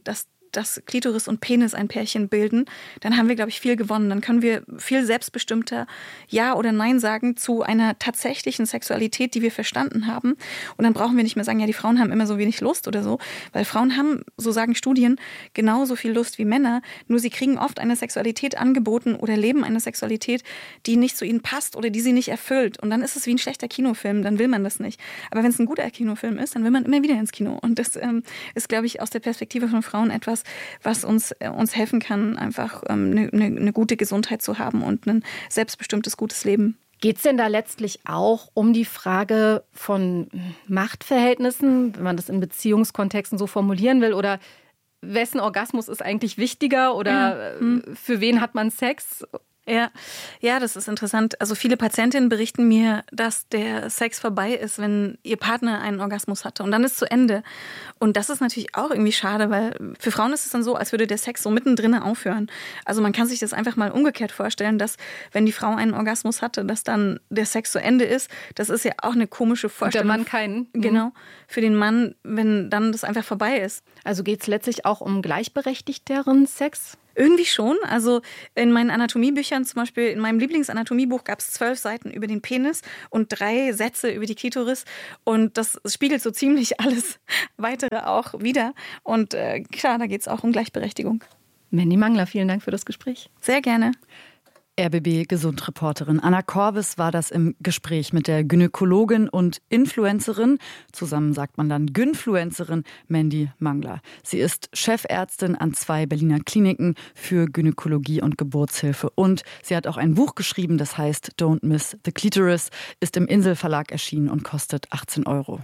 S18: dass Klitoris und Penis ein Pärchen bilden, dann haben wir, glaube ich, viel gewonnen. Dann können wir viel selbstbestimmter Ja oder Nein sagen zu einer tatsächlichen Sexualität, die wir verstanden haben. Und dann brauchen wir nicht mehr sagen, ja, die Frauen haben immer so wenig Lust oder so, weil Frauen haben, so sagen Studien, genauso viel Lust wie Männer, nur sie kriegen oft eine Sexualität angeboten oder leben eine Sexualität, die nicht zu ihnen passt oder die sie nicht erfüllt. Und dann ist es wie ein schlechter Kinofilm, dann will man das nicht. Aber wenn es ein guter Kinofilm ist, dann will man immer wieder ins Kino. Und das ist, glaube ich, aus der Perspektive von Frauen etwas, was uns helfen kann, einfach eine gute Gesundheit zu haben und ein selbstbestimmtes, gutes Leben.
S17: Geht es denn da letztlich auch um die Frage von Machtverhältnissen, wenn man das in Beziehungskontexten so formulieren will, oder wessen Orgasmus ist eigentlich wichtiger oder für wen hat man Sex?
S18: Ja, das ist interessant. Also viele Patientinnen berichten mir, dass der Sex vorbei ist, wenn ihr Partner einen Orgasmus hatte. Und dann ist es zu Ende. Und das ist natürlich auch irgendwie schade, weil für Frauen ist es dann so, als würde der Sex so mittendrin aufhören. Also man kann sich das einfach mal umgekehrt vorstellen, dass wenn die Frau einen Orgasmus hatte, dass dann der Sex zu Ende ist. Das ist ja auch eine komische Vorstellung.
S17: Und der Mann keinen.
S18: Genau. Für den Mann, wenn dann das einfach vorbei ist.
S17: Also geht es letztlich auch um gleichberechtigteren Sex?
S18: Irgendwie schon. Also in meinen Anatomiebüchern, zum Beispiel in meinem Lieblingsanatommiebuch, gab es 12 Seiten über den Penis und 3 Sätze über die Klitoris. Und das spiegelt so ziemlich alles Weitere auch wieder. Und klar, da geht es auch um Gleichberechtigung.
S17: Mandy Mangler, vielen Dank für das Gespräch.
S18: Sehr gerne.
S4: RBB-Gesundreporterin Anna Korvis war das im Gespräch mit der Gynäkologin und Influencerin, zusammen sagt man dann Gynfluencerin, Mandy Mangler. Sie ist Chefärztin an 2 Berliner Kliniken für Gynäkologie und Geburtshilfe. Und sie hat auch ein Buch geschrieben, das heißt Don't Miss the Clitoris, ist im Insel Verlag erschienen und kostet 18 €.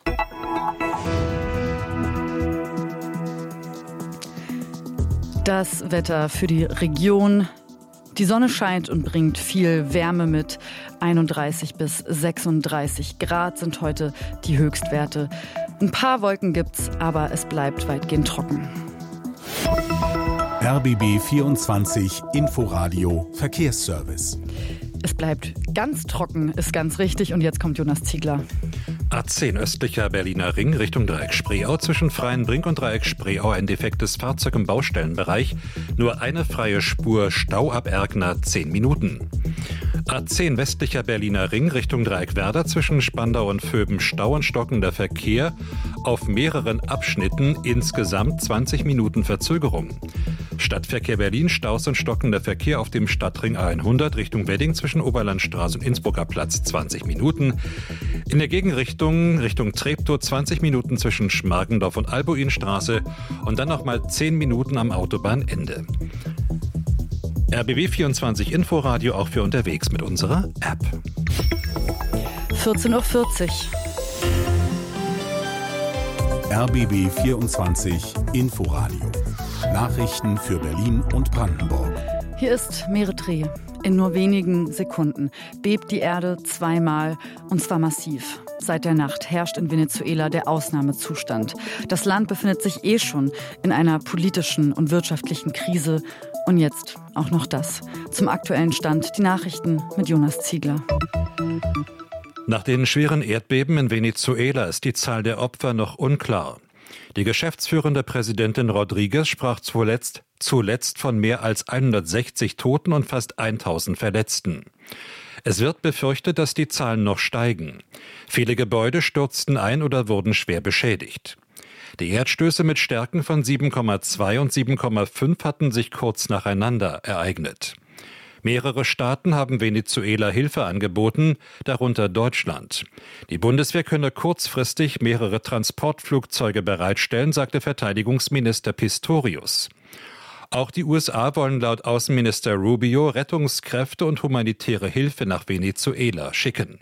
S4: Das Wetter für die Region. Die Sonne scheint und bringt viel Wärme mit. 31 bis 36 Grad sind heute die Höchstwerte. Ein paar Wolken gibt's, aber es bleibt weitgehend trocken.
S3: RBB 24 Inforadio Verkehrsservice.
S4: Es bleibt ganz trocken, ist ganz richtig. Und jetzt kommt Jonas Ziegler.
S1: A10 östlicher Berliner Ring Richtung Dreieck Spreeau. Zwischen Freienbrink und Dreieck Spreeau ein defektes Fahrzeug im Baustellenbereich. Nur eine freie Spur, Stau ab Erkner 10 Minuten. A10 westlicher Berliner Ring Richtung Dreieck-Werder. Zwischen Spandau und Vöben Stau und stockender Verkehr. Auf mehreren Abschnitten insgesamt 20 Minuten Verzögerung. Stadtverkehr Berlin, Staus und stockender Verkehr auf dem Stadtring A100 Richtung Wedding zwischen Oberlandstraße und Innsbrucker Platz 20 Minuten. In der Gegenrichtung Richtung Treptow 20 Minuten zwischen Schmargendorf und Albuinstraße und dann nochmal 10 Minuten am Autobahnende. RBB 24 Inforadio auch für unterwegs mit unserer App.
S4: 14:40 Uhr.
S3: RBB 24 Inforadio. Nachrichten für Berlin und Brandenburg.
S4: Hier ist Meretre. In nur wenigen Sekunden bebt die Erde zweimal, und zwar massiv. Seit der Nacht herrscht in Venezuela der Ausnahmezustand. Das Land befindet sich schon in einer politischen und wirtschaftlichen Krise. Und jetzt auch noch das. Zum aktuellen Stand die Nachrichten mit Jonas Ziegler.
S1: Nach den schweren Erdbeben in Venezuela ist die Zahl der Opfer noch unklar. Die geschäftsführende Präsidentin Rodriguez sprach zuletzt von mehr als 160 Toten und fast 1000 Verletzten. Es wird befürchtet, dass die Zahlen noch steigen. Viele Gebäude stürzten ein oder wurden schwer beschädigt. Die Erdstöße mit Stärken von 7,2 und 7,5 hatten sich kurz nacheinander ereignet. Mehrere Staaten haben Venezuela Hilfe angeboten, darunter Deutschland. Die Bundeswehr könne kurzfristig mehrere Transportflugzeuge bereitstellen, sagte Verteidigungsminister Pistorius. Auch die USA wollen laut Außenminister Rubio Rettungskräfte und humanitäre Hilfe nach Venezuela schicken.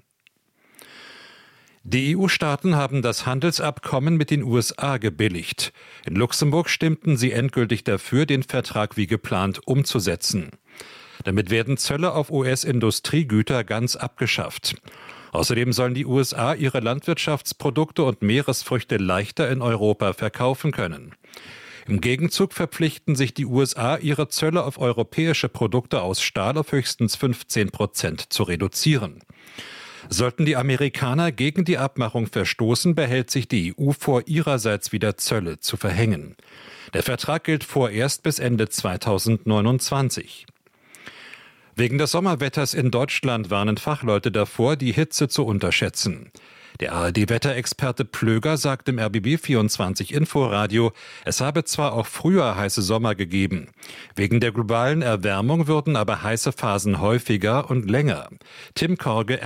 S1: Die EU-Staaten haben das Handelsabkommen mit den USA gebilligt. In Luxemburg stimmten sie endgültig dafür, den Vertrag wie geplant umzusetzen. Damit werden Zölle auf US-Industriegüter ganz abgeschafft. Außerdem sollen die USA ihre Landwirtschaftsprodukte und Meeresfrüchte leichter in Europa verkaufen können. Im Gegenzug verpflichten sich die USA, ihre Zölle auf europäische Produkte aus Stahl auf höchstens 15% zu reduzieren. Sollten die Amerikaner gegen die Abmachung verstoßen, behält sich die EU vor, ihrerseits wieder Zölle zu verhängen. Der Vertrag gilt vorerst bis Ende 2029. Wegen des Sommerwetters in Deutschland warnen Fachleute davor, die Hitze zu unterschätzen. Der ARD-Wetterexperte Plöger sagt im RBB24 Inforadio, es habe zwar auch früher heiße Sommer gegeben. Wegen der globalen Erwärmung würden aber heiße Phasen häufiger und länger. Tim Korge,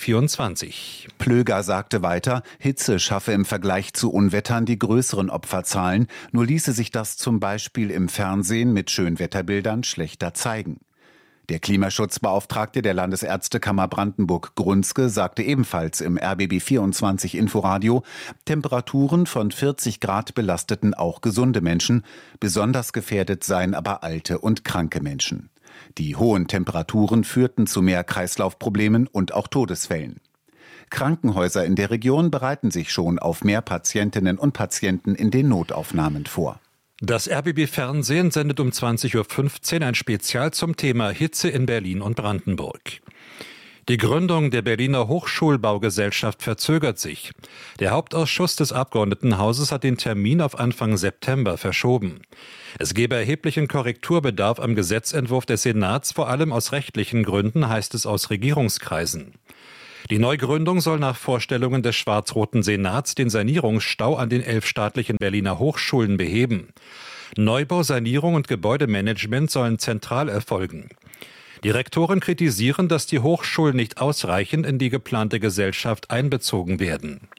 S1: RBB24.
S19: Plöger sagte weiter, Hitze schaffe im Vergleich zu Unwettern die größeren Opferzahlen. Nur ließe sich das zum Beispiel im Fernsehen mit Schönwetterbildern schlechter zeigen. Der Klimaschutzbeauftragte der Landesärztekammer Brandenburg Grunzke sagte ebenfalls im RBB24 Inforadio, Temperaturen von 40 Grad belasteten auch gesunde Menschen, besonders gefährdet seien aber alte und kranke Menschen. Die hohen Temperaturen führten zu mehr Kreislaufproblemen und auch Todesfällen. Krankenhäuser in der Region bereiten sich schon auf mehr Patientinnen und Patienten in den Notaufnahmen vor.
S1: Das RBB-Fernsehen sendet um 20.15 Uhr ein Spezial zum Thema Hitze in Berlin und Brandenburg. Die Gründung der Berliner Hochschulbaugesellschaft verzögert sich. Der Hauptausschuss des Abgeordnetenhauses hat den Termin auf Anfang September verschoben. Es gebe erheblichen Korrekturbedarf am Gesetzentwurf des Senats, vor allem aus rechtlichen Gründen, heißt es aus Regierungskreisen. Die Neugründung soll nach Vorstellungen des schwarz-roten Senats den Sanierungsstau an den 11 staatlichen Berliner Hochschulen beheben. Neubau, Sanierung und Gebäudemanagement sollen zentral erfolgen. Die Rektoren kritisieren, dass die Hochschulen nicht ausreichend in die geplante Gesellschaft einbezogen werden.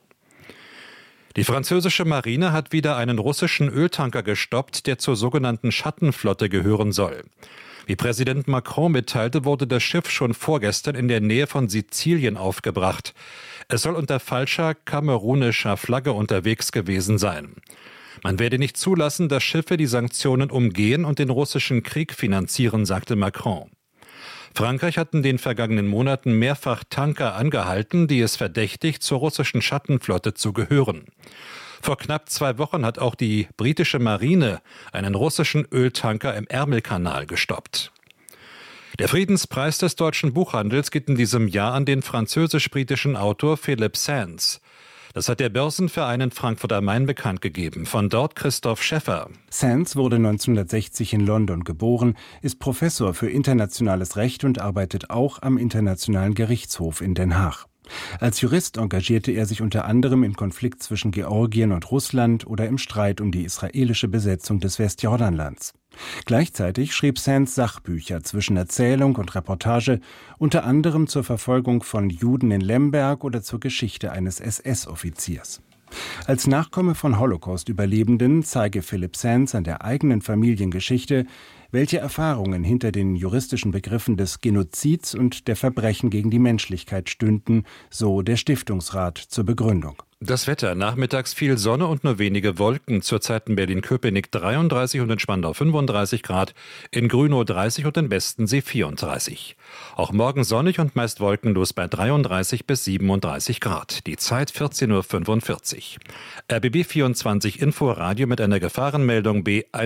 S1: Die französische Marine hat wieder einen russischen Öltanker gestoppt, der zur sogenannten Schattenflotte gehören soll. Wie Präsident Macron mitteilte, wurde das Schiff schon vorgestern in der Nähe von Sizilien aufgebracht. Es soll unter falscher kamerunischer Flagge unterwegs gewesen sein. Man werde nicht zulassen, dass Schiffe die Sanktionen umgehen und den russischen Krieg finanzieren, sagte Macron. Frankreich hat in den vergangenen Monaten mehrfach Tanker angehalten, die es verdächtigt, zur russischen Schattenflotte zu gehören. Vor knapp 2 Wochen hat auch die britische Marine einen russischen Öltanker im Ärmelkanal gestoppt. Der Friedenspreis des deutschen Buchhandels geht in diesem Jahr an den französisch-britischen Autor Philip Sands. Das hat der Börsenverein in Frankfurt am Main bekannt gegeben. Von dort Christoph Schäffer.
S20: Sands wurde 1960 in London geboren, ist Professor für internationales Recht und arbeitet auch am Internationalen Gerichtshof in Den Haag. Als Jurist engagierte er sich unter anderem im Konflikt zwischen Georgien und Russland oder im Streit um die israelische Besetzung des Westjordanlands. Gleichzeitig schrieb Sands Sachbücher zwischen Erzählung und Reportage, unter anderem zur Verfolgung von Juden in Lemberg oder zur Geschichte eines SS-Offiziers. Als Nachkomme von Holocaust-Überlebenden zeige Philip Sands an der eigenen Familiengeschichte, welche Erfahrungen hinter den juristischen Begriffen des Genozids und der Verbrechen gegen die Menschlichkeit stünden, so der Stiftungsrat zur Begründung.
S1: Das Wetter: Nachmittags viel Sonne und nur wenige Wolken. Zurzeit in Berlin-Köpenick 33 und in Spandau 35 Grad, in Grünow 30 und in Westensee 34. Auch morgen sonnig und meist wolkenlos bei 33 bis 37 Grad. Die Zeit 14.45 Uhr. RBB 24 Inforadio mit einer Gefahrenmeldung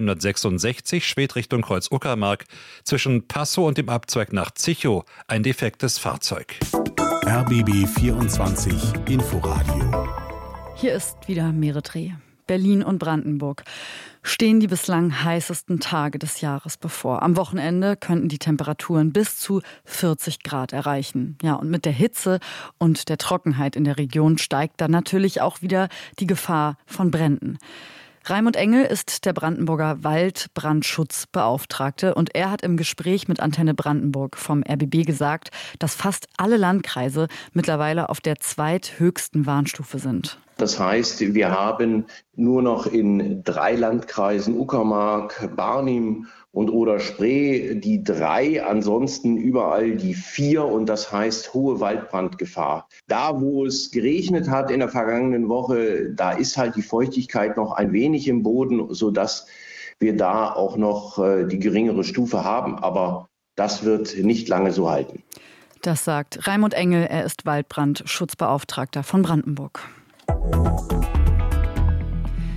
S1: B166 schwebt Richtung Kreuz-Uckermark. Zwischen Passow und dem Abzweig nach Zichow ein defektes Fahrzeug.
S3: RBB 24 Inforadio.
S4: Hier ist wieder Meretreh. Berlin und Brandenburg stehen die bislang heißesten Tage des Jahres bevor. Am Wochenende könnten die Temperaturen bis zu 40 Grad erreichen. Ja, und mit der Hitze und der Trockenheit in der Region steigt dann natürlich auch wieder die Gefahr von Bränden. Raimund Engel ist der Brandenburger Waldbrandschutzbeauftragte und er hat im Gespräch mit Antenne Brandenburg vom RBB gesagt, dass fast alle Landkreise mittlerweile auf der zweithöchsten Warnstufe sind.
S21: Das heißt, wir haben nur noch in 3 Landkreisen, Uckermark, Barnim und Oder-Spree, die 3, ansonsten überall die 4 und das heißt hohe Waldbrandgefahr. Da, wo es geregnet hat in der vergangenen Woche, da ist halt die Feuchtigkeit noch ein wenig im Boden, sodass wir da auch noch die geringere Stufe haben. Aber das wird nicht lange so halten.
S4: Das sagt Raimund Engel, er ist Waldbrandschutzbeauftragter von Brandenburg.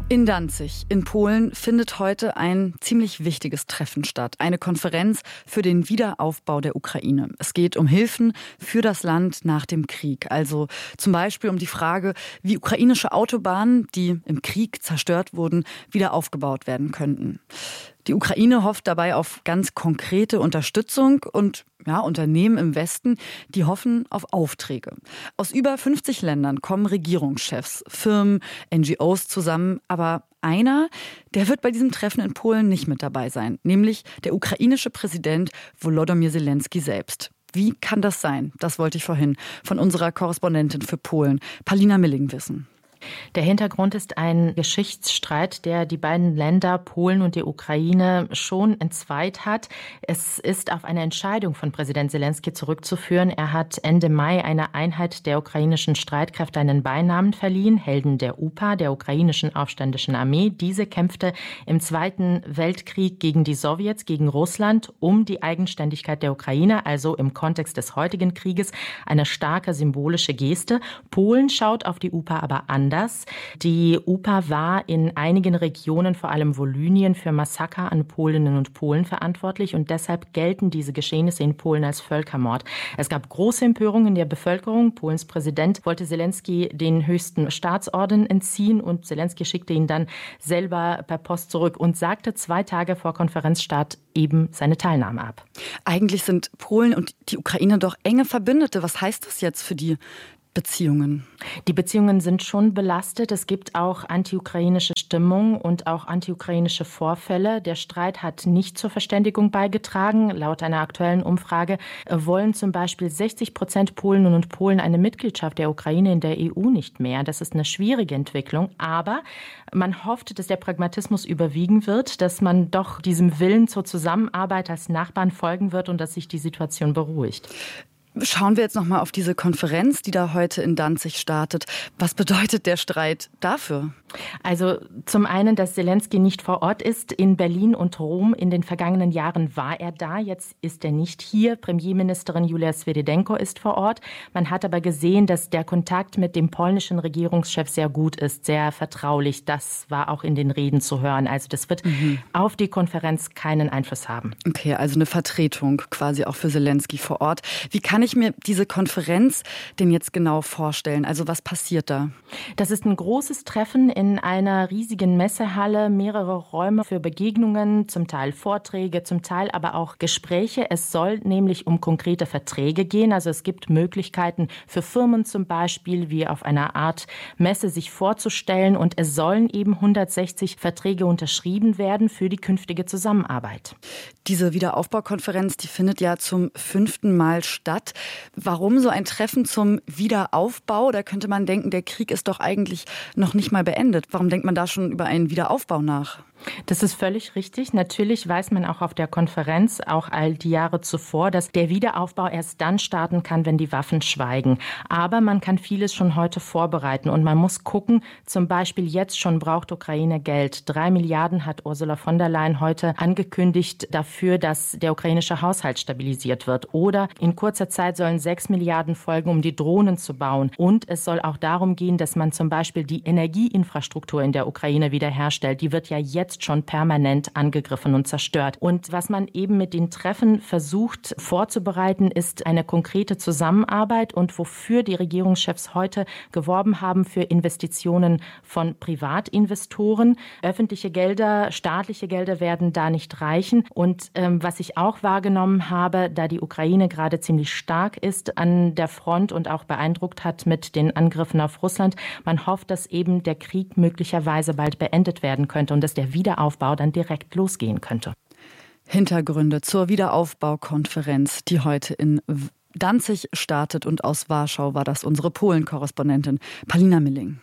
S4: In Danzig in Polen findet heute ein ziemlich wichtiges Treffen statt. Eine Konferenz für den Wiederaufbau der Ukraine. Es geht um Hilfen für das Land nach dem Krieg. Also zum Beispiel um die Frage, wie ukrainische Autobahnen, die im Krieg zerstört wurden, wieder aufgebaut werden könnten. Die Ukraine hofft dabei auf ganz konkrete Unterstützung und Unternehmen im Westen, die hoffen auf Aufträge. Aus über 50 Ländern kommen Regierungschefs, Firmen, NGOs zusammen, aber einer, der wird bei diesem Treffen in Polen nicht mit dabei sein, nämlich der ukrainische Präsident Volodymyr Zelensky selbst. Wie kann das sein? Das wollte ich vorhin von unserer Korrespondentin für Polen, Palina Milling, wissen.
S2: Der Hintergrund ist ein Geschichtsstreit, der die beiden Länder, Polen und die Ukraine, schon entzweit hat. Es ist auf eine Entscheidung von Präsident Zelensky zurückzuführen. Er hat Ende Mai einer Einheit der ukrainischen Streitkräfte einen Beinamen verliehen, Helden der UPA, der ukrainischen aufständischen Armee. Diese kämpfte im Zweiten Weltkrieg gegen die Sowjets, gegen Russland, um die Eigenständigkeit der Ukraine, also im Kontext des heutigen Krieges, eine starke symbolische Geste. Polen schaut auf die UPA aber anders. Die UPA war in einigen Regionen, vor allem Volynien, für Massaker an Polinnen und Polen verantwortlich und deshalb gelten diese Geschehnisse in Polen als Völkermord. Es gab große Empörung in der Bevölkerung. Polens Präsident wollte Zelensky den höchsten Staatsorden entziehen und Zelensky schickte ihn dann selber per Post zurück und sagte 2 Tage vor Konferenzstart eben seine Teilnahme ab.
S4: Eigentlich sind Polen und die Ukraine doch enge Verbündete. Was heißt das jetzt für die Beziehungen?
S2: Die Beziehungen sind schon belastet. Es gibt auch anti-ukrainische Stimmung und auch anti-ukrainische Vorfälle. Der Streit hat nicht zur Verständigung beigetragen. Laut einer aktuellen Umfrage wollen zum Beispiel 60% Polinnen und Polen eine Mitgliedschaft der Ukraine in der EU nicht mehr. Das ist eine schwierige Entwicklung, aber man hofft, dass der Pragmatismus überwiegen wird, dass man doch diesem Willen zur Zusammenarbeit als Nachbarn folgen wird und dass sich die Situation beruhigt.
S4: Schauen wir jetzt noch mal auf diese Konferenz, die da heute in Danzig startet. Was bedeutet der Streit dafür?
S2: Also zum einen, dass Zelensky nicht vor Ort ist. In Berlin und Rom in den vergangenen Jahren war er da. Jetzt ist er nicht hier. Premierministerin Julia Swirydenko ist vor Ort. Man hat aber gesehen, dass der Kontakt mit dem polnischen Regierungschef sehr gut ist, sehr vertraulich. Das war auch in den Reden zu hören. Also das wird auf die Konferenz keinen Einfluss haben.
S4: Okay, also eine Vertretung quasi auch für Zelensky vor Ort. Wie kann ich mir diese Konferenz denn jetzt genau vorstellen? Also was passiert da?
S2: Das ist ein großes Treffen in einer riesigen Messehalle, mehrere Räume für Begegnungen, zum Teil Vorträge, zum Teil aber auch Gespräche. Es soll nämlich um konkrete Verträge gehen. Also es gibt Möglichkeiten für Firmen zum Beispiel, wie auf einer Art Messe sich vorzustellen. Und es sollen eben 160 Verträge unterschrieben werden für die künftige Zusammenarbeit.
S4: Diese Wiederaufbaukonferenz, die findet ja zum 5. Mal statt. Warum so ein Treffen zum Wiederaufbau? Da könnte man denken, der Krieg ist doch eigentlich noch nicht mal beendet. Warum denkt man da schon über einen Wiederaufbau nach?
S2: Das ist völlig richtig. Natürlich weiß man auch auf der Konferenz, auch all die Jahre zuvor, dass der Wiederaufbau erst dann starten kann, wenn die Waffen schweigen. Aber man kann vieles schon heute vorbereiten und man muss gucken, zum Beispiel jetzt schon braucht Ukraine Geld. 3 Milliarden hat Ursula von der Leyen heute angekündigt dafür, dass der ukrainische Haushalt stabilisiert wird. Oder in kurzer Zeit sollen 6 Milliarden folgen, um die Drohnen zu bauen. Und es soll auch darum gehen, dass man zum Beispiel die Energieinfrastruktur in der Ukraine wiederherstellt. Die wird ja jetzt schon permanent angegriffen und zerstört. Und was man eben mit den Treffen versucht vorzubereiten, ist eine konkrete Zusammenarbeit und wofür die Regierungschefs heute geworben haben für Investitionen von Privatinvestoren. Öffentliche Gelder, staatliche Gelder werden da nicht reichen. Und was ich auch wahrgenommen habe, da die Ukraine gerade ziemlich stark ist an der Front und auch beeindruckt hat mit den Angriffen auf Russland, man hofft, dass eben der Krieg möglicherweise bald beendet werden könnte und dass der Wiederaufbau dann direkt losgehen könnte.
S4: Hintergründe zur Wiederaufbaukonferenz, die heute in Danzig startet, und aus Warschau war das unsere Polen-Korrespondentin Palina Milling.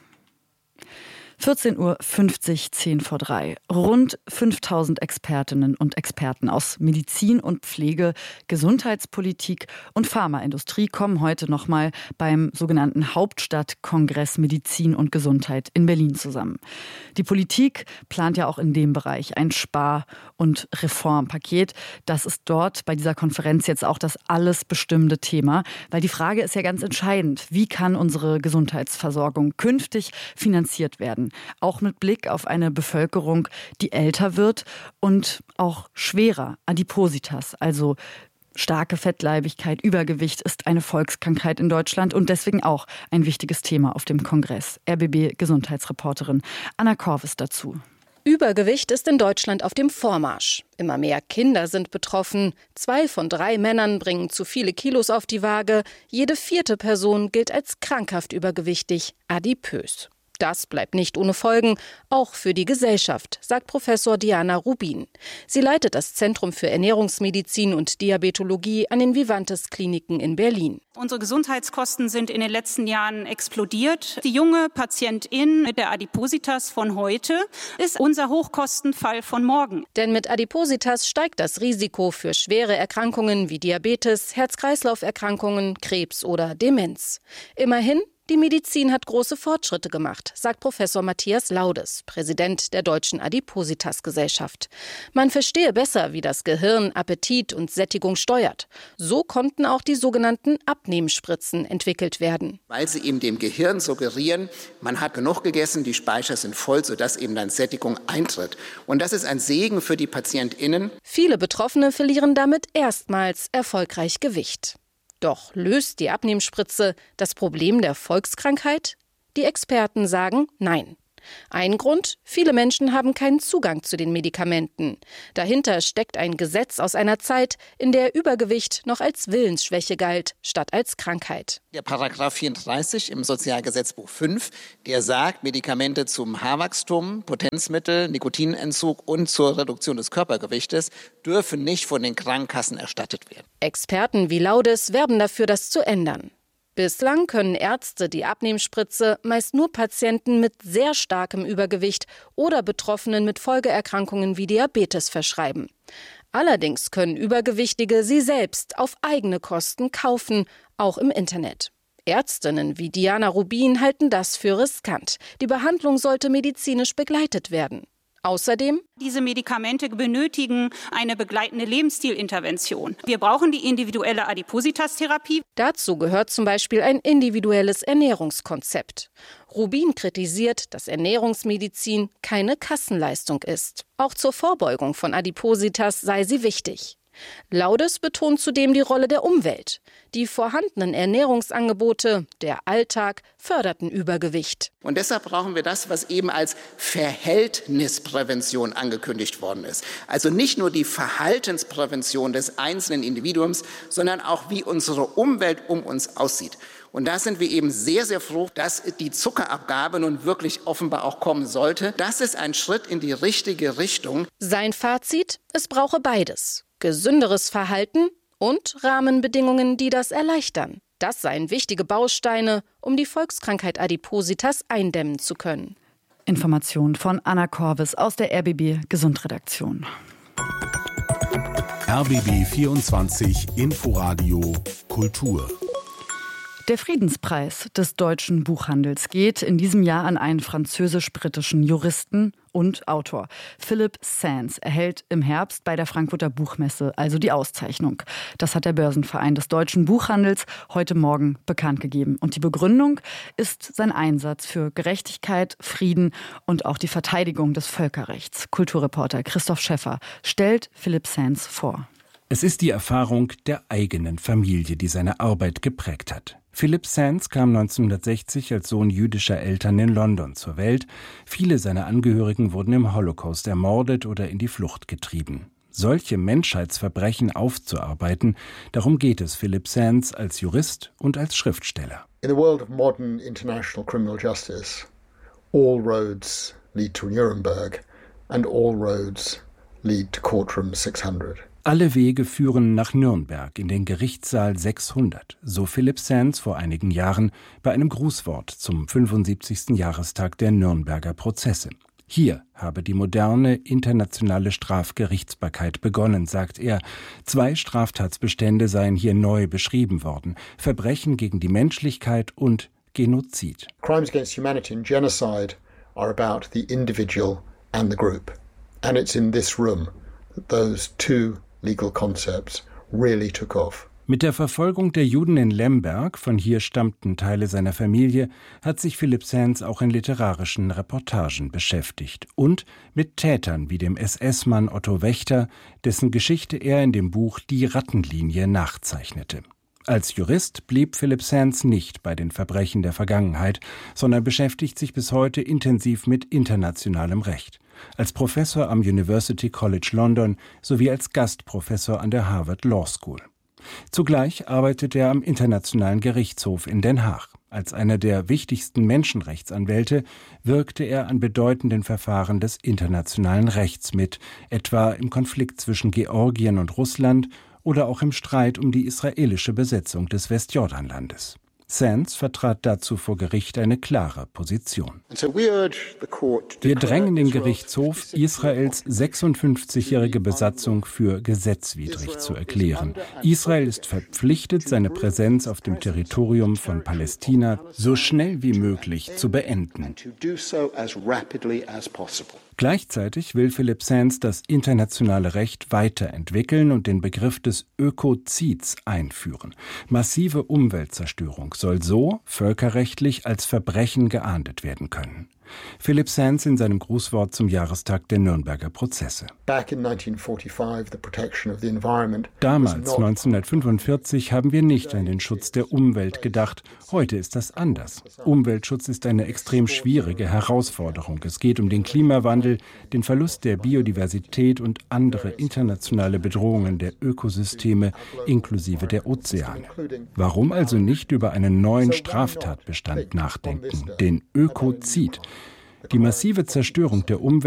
S4: 14:50 Uhr, 10:03. Rund 5000 Expertinnen und Experten aus Medizin und Pflege, Gesundheitspolitik und Pharmaindustrie kommen heute nochmal beim sogenannten Hauptstadtkongress Medizin und Gesundheit in Berlin zusammen. Die Politik plant ja auch in dem Bereich ein Spar- und Reformpaket. Das ist dort bei dieser Konferenz jetzt auch das alles bestimmende Thema, weil die Frage ist ja ganz entscheidend: Wie kann unsere Gesundheitsversorgung künftig finanziert werden? werden, auch mit Blick auf eine Bevölkerung, die älter wird und auch schwerer. Adipositas, also starke Fettleibigkeit, Übergewicht ist eine Volkskrankheit in Deutschland und deswegen auch ein wichtiges Thema auf dem Kongress. RBB-Gesundheitsreporterin Anna Korvis dazu.
S6: Übergewicht ist in Deutschland auf dem Vormarsch. Immer mehr Kinder sind betroffen. 2 von 3 Männern bringen zu viele Kilos auf die Waage. Jede 4. Person gilt als krankhaft übergewichtig, adipös. Das bleibt nicht ohne Folgen, auch für die Gesellschaft, sagt Professor Diana Rubin. Sie leitet das Zentrum für Ernährungsmedizin und Diabetologie an den Vivantes-Kliniken in Berlin.
S22: Unsere Gesundheitskosten sind in den letzten Jahren explodiert. Die junge Patientin mit der Adipositas von heute ist unser Hochkostenfall von morgen.
S6: Denn mit Adipositas steigt das Risiko für schwere Erkrankungen wie Diabetes, Herz-Kreislauf-Erkrankungen, Krebs oder Demenz. Immerhin, die Medizin hat große Fortschritte gemacht, sagt Professor Matthias Laudes, Präsident der Deutschen Adipositas-Gesellschaft. Man verstehe besser, wie das Gehirn Appetit und Sättigung steuert. So konnten auch die sogenannten Abnehmspritzen entwickelt werden.
S23: Weil sie eben dem Gehirn suggerieren, man hat genug gegessen, die Speicher sind voll, sodass eben dann Sättigung eintritt. Und das ist ein Segen für die PatientInnen.
S6: Viele Betroffene verlieren damit erstmals erfolgreich Gewicht. Doch löst die Abnehmspritze das Problem der Volkskrankheit? Die Experten sagen nein. Ein Grund: viele Menschen haben keinen Zugang zu den Medikamenten. Dahinter steckt ein Gesetz aus einer Zeit, in der Übergewicht noch als Willensschwäche galt, statt als Krankheit.
S23: Der Paragraph 34 im Sozialgesetzbuch 5, der sagt, Medikamente zum Haarwachstum, Potenzmittel, Nikotinentzug und zur Reduktion des Körpergewichtes dürfen nicht von den Krankenkassen erstattet werden.
S6: Experten wie Laudes werben dafür, das zu ändern. Bislang können Ärzte die Abnehmspritze meist nur Patienten mit sehr starkem Übergewicht oder Betroffenen mit Folgeerkrankungen wie Diabetes verschreiben. Allerdings können Übergewichtige sie selbst auf eigene Kosten kaufen, auch im Internet. Ärztinnen wie Diana Rubin halten das für riskant. Die Behandlung sollte medizinisch begleitet werden. Außerdem:
S22: Diese Medikamente benötigen eine begleitende Lebensstilintervention. Wir brauchen die individuelle Adipositas-Therapie.
S6: Dazu gehört zum Beispiel ein individuelles Ernährungskonzept. Rubin kritisiert, dass Ernährungsmedizin keine Kassenleistung ist. Auch zur Vorbeugung von Adipositas sei sie wichtig. Laudes betont zudem die Rolle der Umwelt. Die vorhandenen Ernährungsangebote, der Alltag, förderten Übergewicht.
S23: Und deshalb brauchen wir das, was eben als Verhältnisprävention angekündigt worden ist. Also nicht nur die Verhaltensprävention des einzelnen Individuums, sondern auch, wie unsere Umwelt um uns aussieht. Und da sind wir eben sehr, sehr froh, dass die Zuckerabgabe nun wirklich offenbar auch kommen sollte. Das ist ein Schritt in die richtige Richtung.
S6: Sein Fazit: Es brauche beides. Gesünderes Verhalten und Rahmenbedingungen, die das erleichtern. Das seien wichtige Bausteine, um die Volkskrankheit Adipositas eindämmen zu können.
S4: Informationen von Anna Korvis aus der RBB Gesundredaktion.
S3: RBB 24 Inforadio Kultur.
S4: Der Friedenspreis des deutschen Buchhandels geht in diesem Jahr an einen französisch-britischen Juristen und Autor. Philip Sands erhält im Herbst bei der Frankfurter Buchmesse also die Auszeichnung. Das hat der Börsenverein des deutschen Buchhandels heute Morgen bekannt gegeben. Und die Begründung ist sein Einsatz für Gerechtigkeit, Frieden und auch die Verteidigung des Völkerrechts. Kulturreporter Christoph Schäffer stellt Philip Sands vor.
S20: Es ist die Erfahrung der eigenen Familie, die seine Arbeit geprägt hat. Philip Sands kam 1960 als Sohn jüdischer Eltern in London zur Welt. Viele seiner Angehörigen wurden im Holocaust ermordet oder in die Flucht getrieben. Solche Menschheitsverbrechen aufzuarbeiten, darum geht es Philip Sands als Jurist und als Schriftsteller.
S24: In the world of modern international criminal justice, all roads lead to Nuremberg and all roads lead to Courtroom 600.
S20: Alle Wege führen nach Nürnberg in den Gerichtssaal 600, so Philip Sands vor einigen Jahren bei einem Grußwort zum 75. Jahrestag der Nürnberger Prozesse. Hier habe die moderne internationale Strafgerichtsbarkeit begonnen, sagt er. 2 Straftatsbestände seien hier neu beschrieben worden: Verbrechen gegen die Menschlichkeit und Genozid.
S24: Crimes against humanity and genocide are about the individual and the group. And it's in this room that those two legal concepts really took off.
S20: Mit der Verfolgung der Juden in Lemberg, von hier stammten Teile seiner Familie, hat sich Philipp Sands auch in literarischen Reportagen beschäftigt. Und mit Tätern wie dem SS-Mann Otto Wächter, dessen Geschichte er in dem Buch Die Rattenlinie nachzeichnete. Als Jurist blieb Philipp Sands nicht bei den Verbrechen der Vergangenheit, sondern beschäftigt sich bis heute intensiv mit internationalem Recht. Als Professor am University College London sowie als Gastprofessor an der Harvard Law School. Zugleich arbeitet er am Internationalen Gerichtshof in Den Haag. Als einer der wichtigsten Menschenrechtsanwälte wirkte er an bedeutenden Verfahren des internationalen Rechts mit, etwa im Konflikt zwischen Georgien und Russland oder auch im Streit um die israelische Besetzung des Westjordanlandes. Sands vertrat dazu vor Gericht eine klare Position. Wir drängen den Gerichtshof, Israels 56-jährige Besatzung für gesetzwidrig zu erklären. Israel ist verpflichtet, seine Präsenz auf dem Territorium von Palästina so schnell wie möglich zu beenden. Gleichzeitig will Philipp Sands das internationale Recht weiterentwickeln und den Begriff des Ökozids einführen. Massive Umweltzerstörung soll so völkerrechtlich als Verbrechen geahndet werden können. Philipp Sands in seinem Grußwort zum Jahrestag der Nürnberger Prozesse. Damals, 1945, haben wir nicht an den Schutz der Umwelt gedacht. Heute ist das anders. Umweltschutz ist eine extrem schwierige Herausforderung. Es geht um den Klimawandel, den Verlust der Biodiversität und andere internationale Bedrohungen der Ökosysteme inklusive der Ozeane. Warum also nicht über einen neuen Straftatbestand nachdenken, den Ökozid? Die massive Zerstörung der Umwelt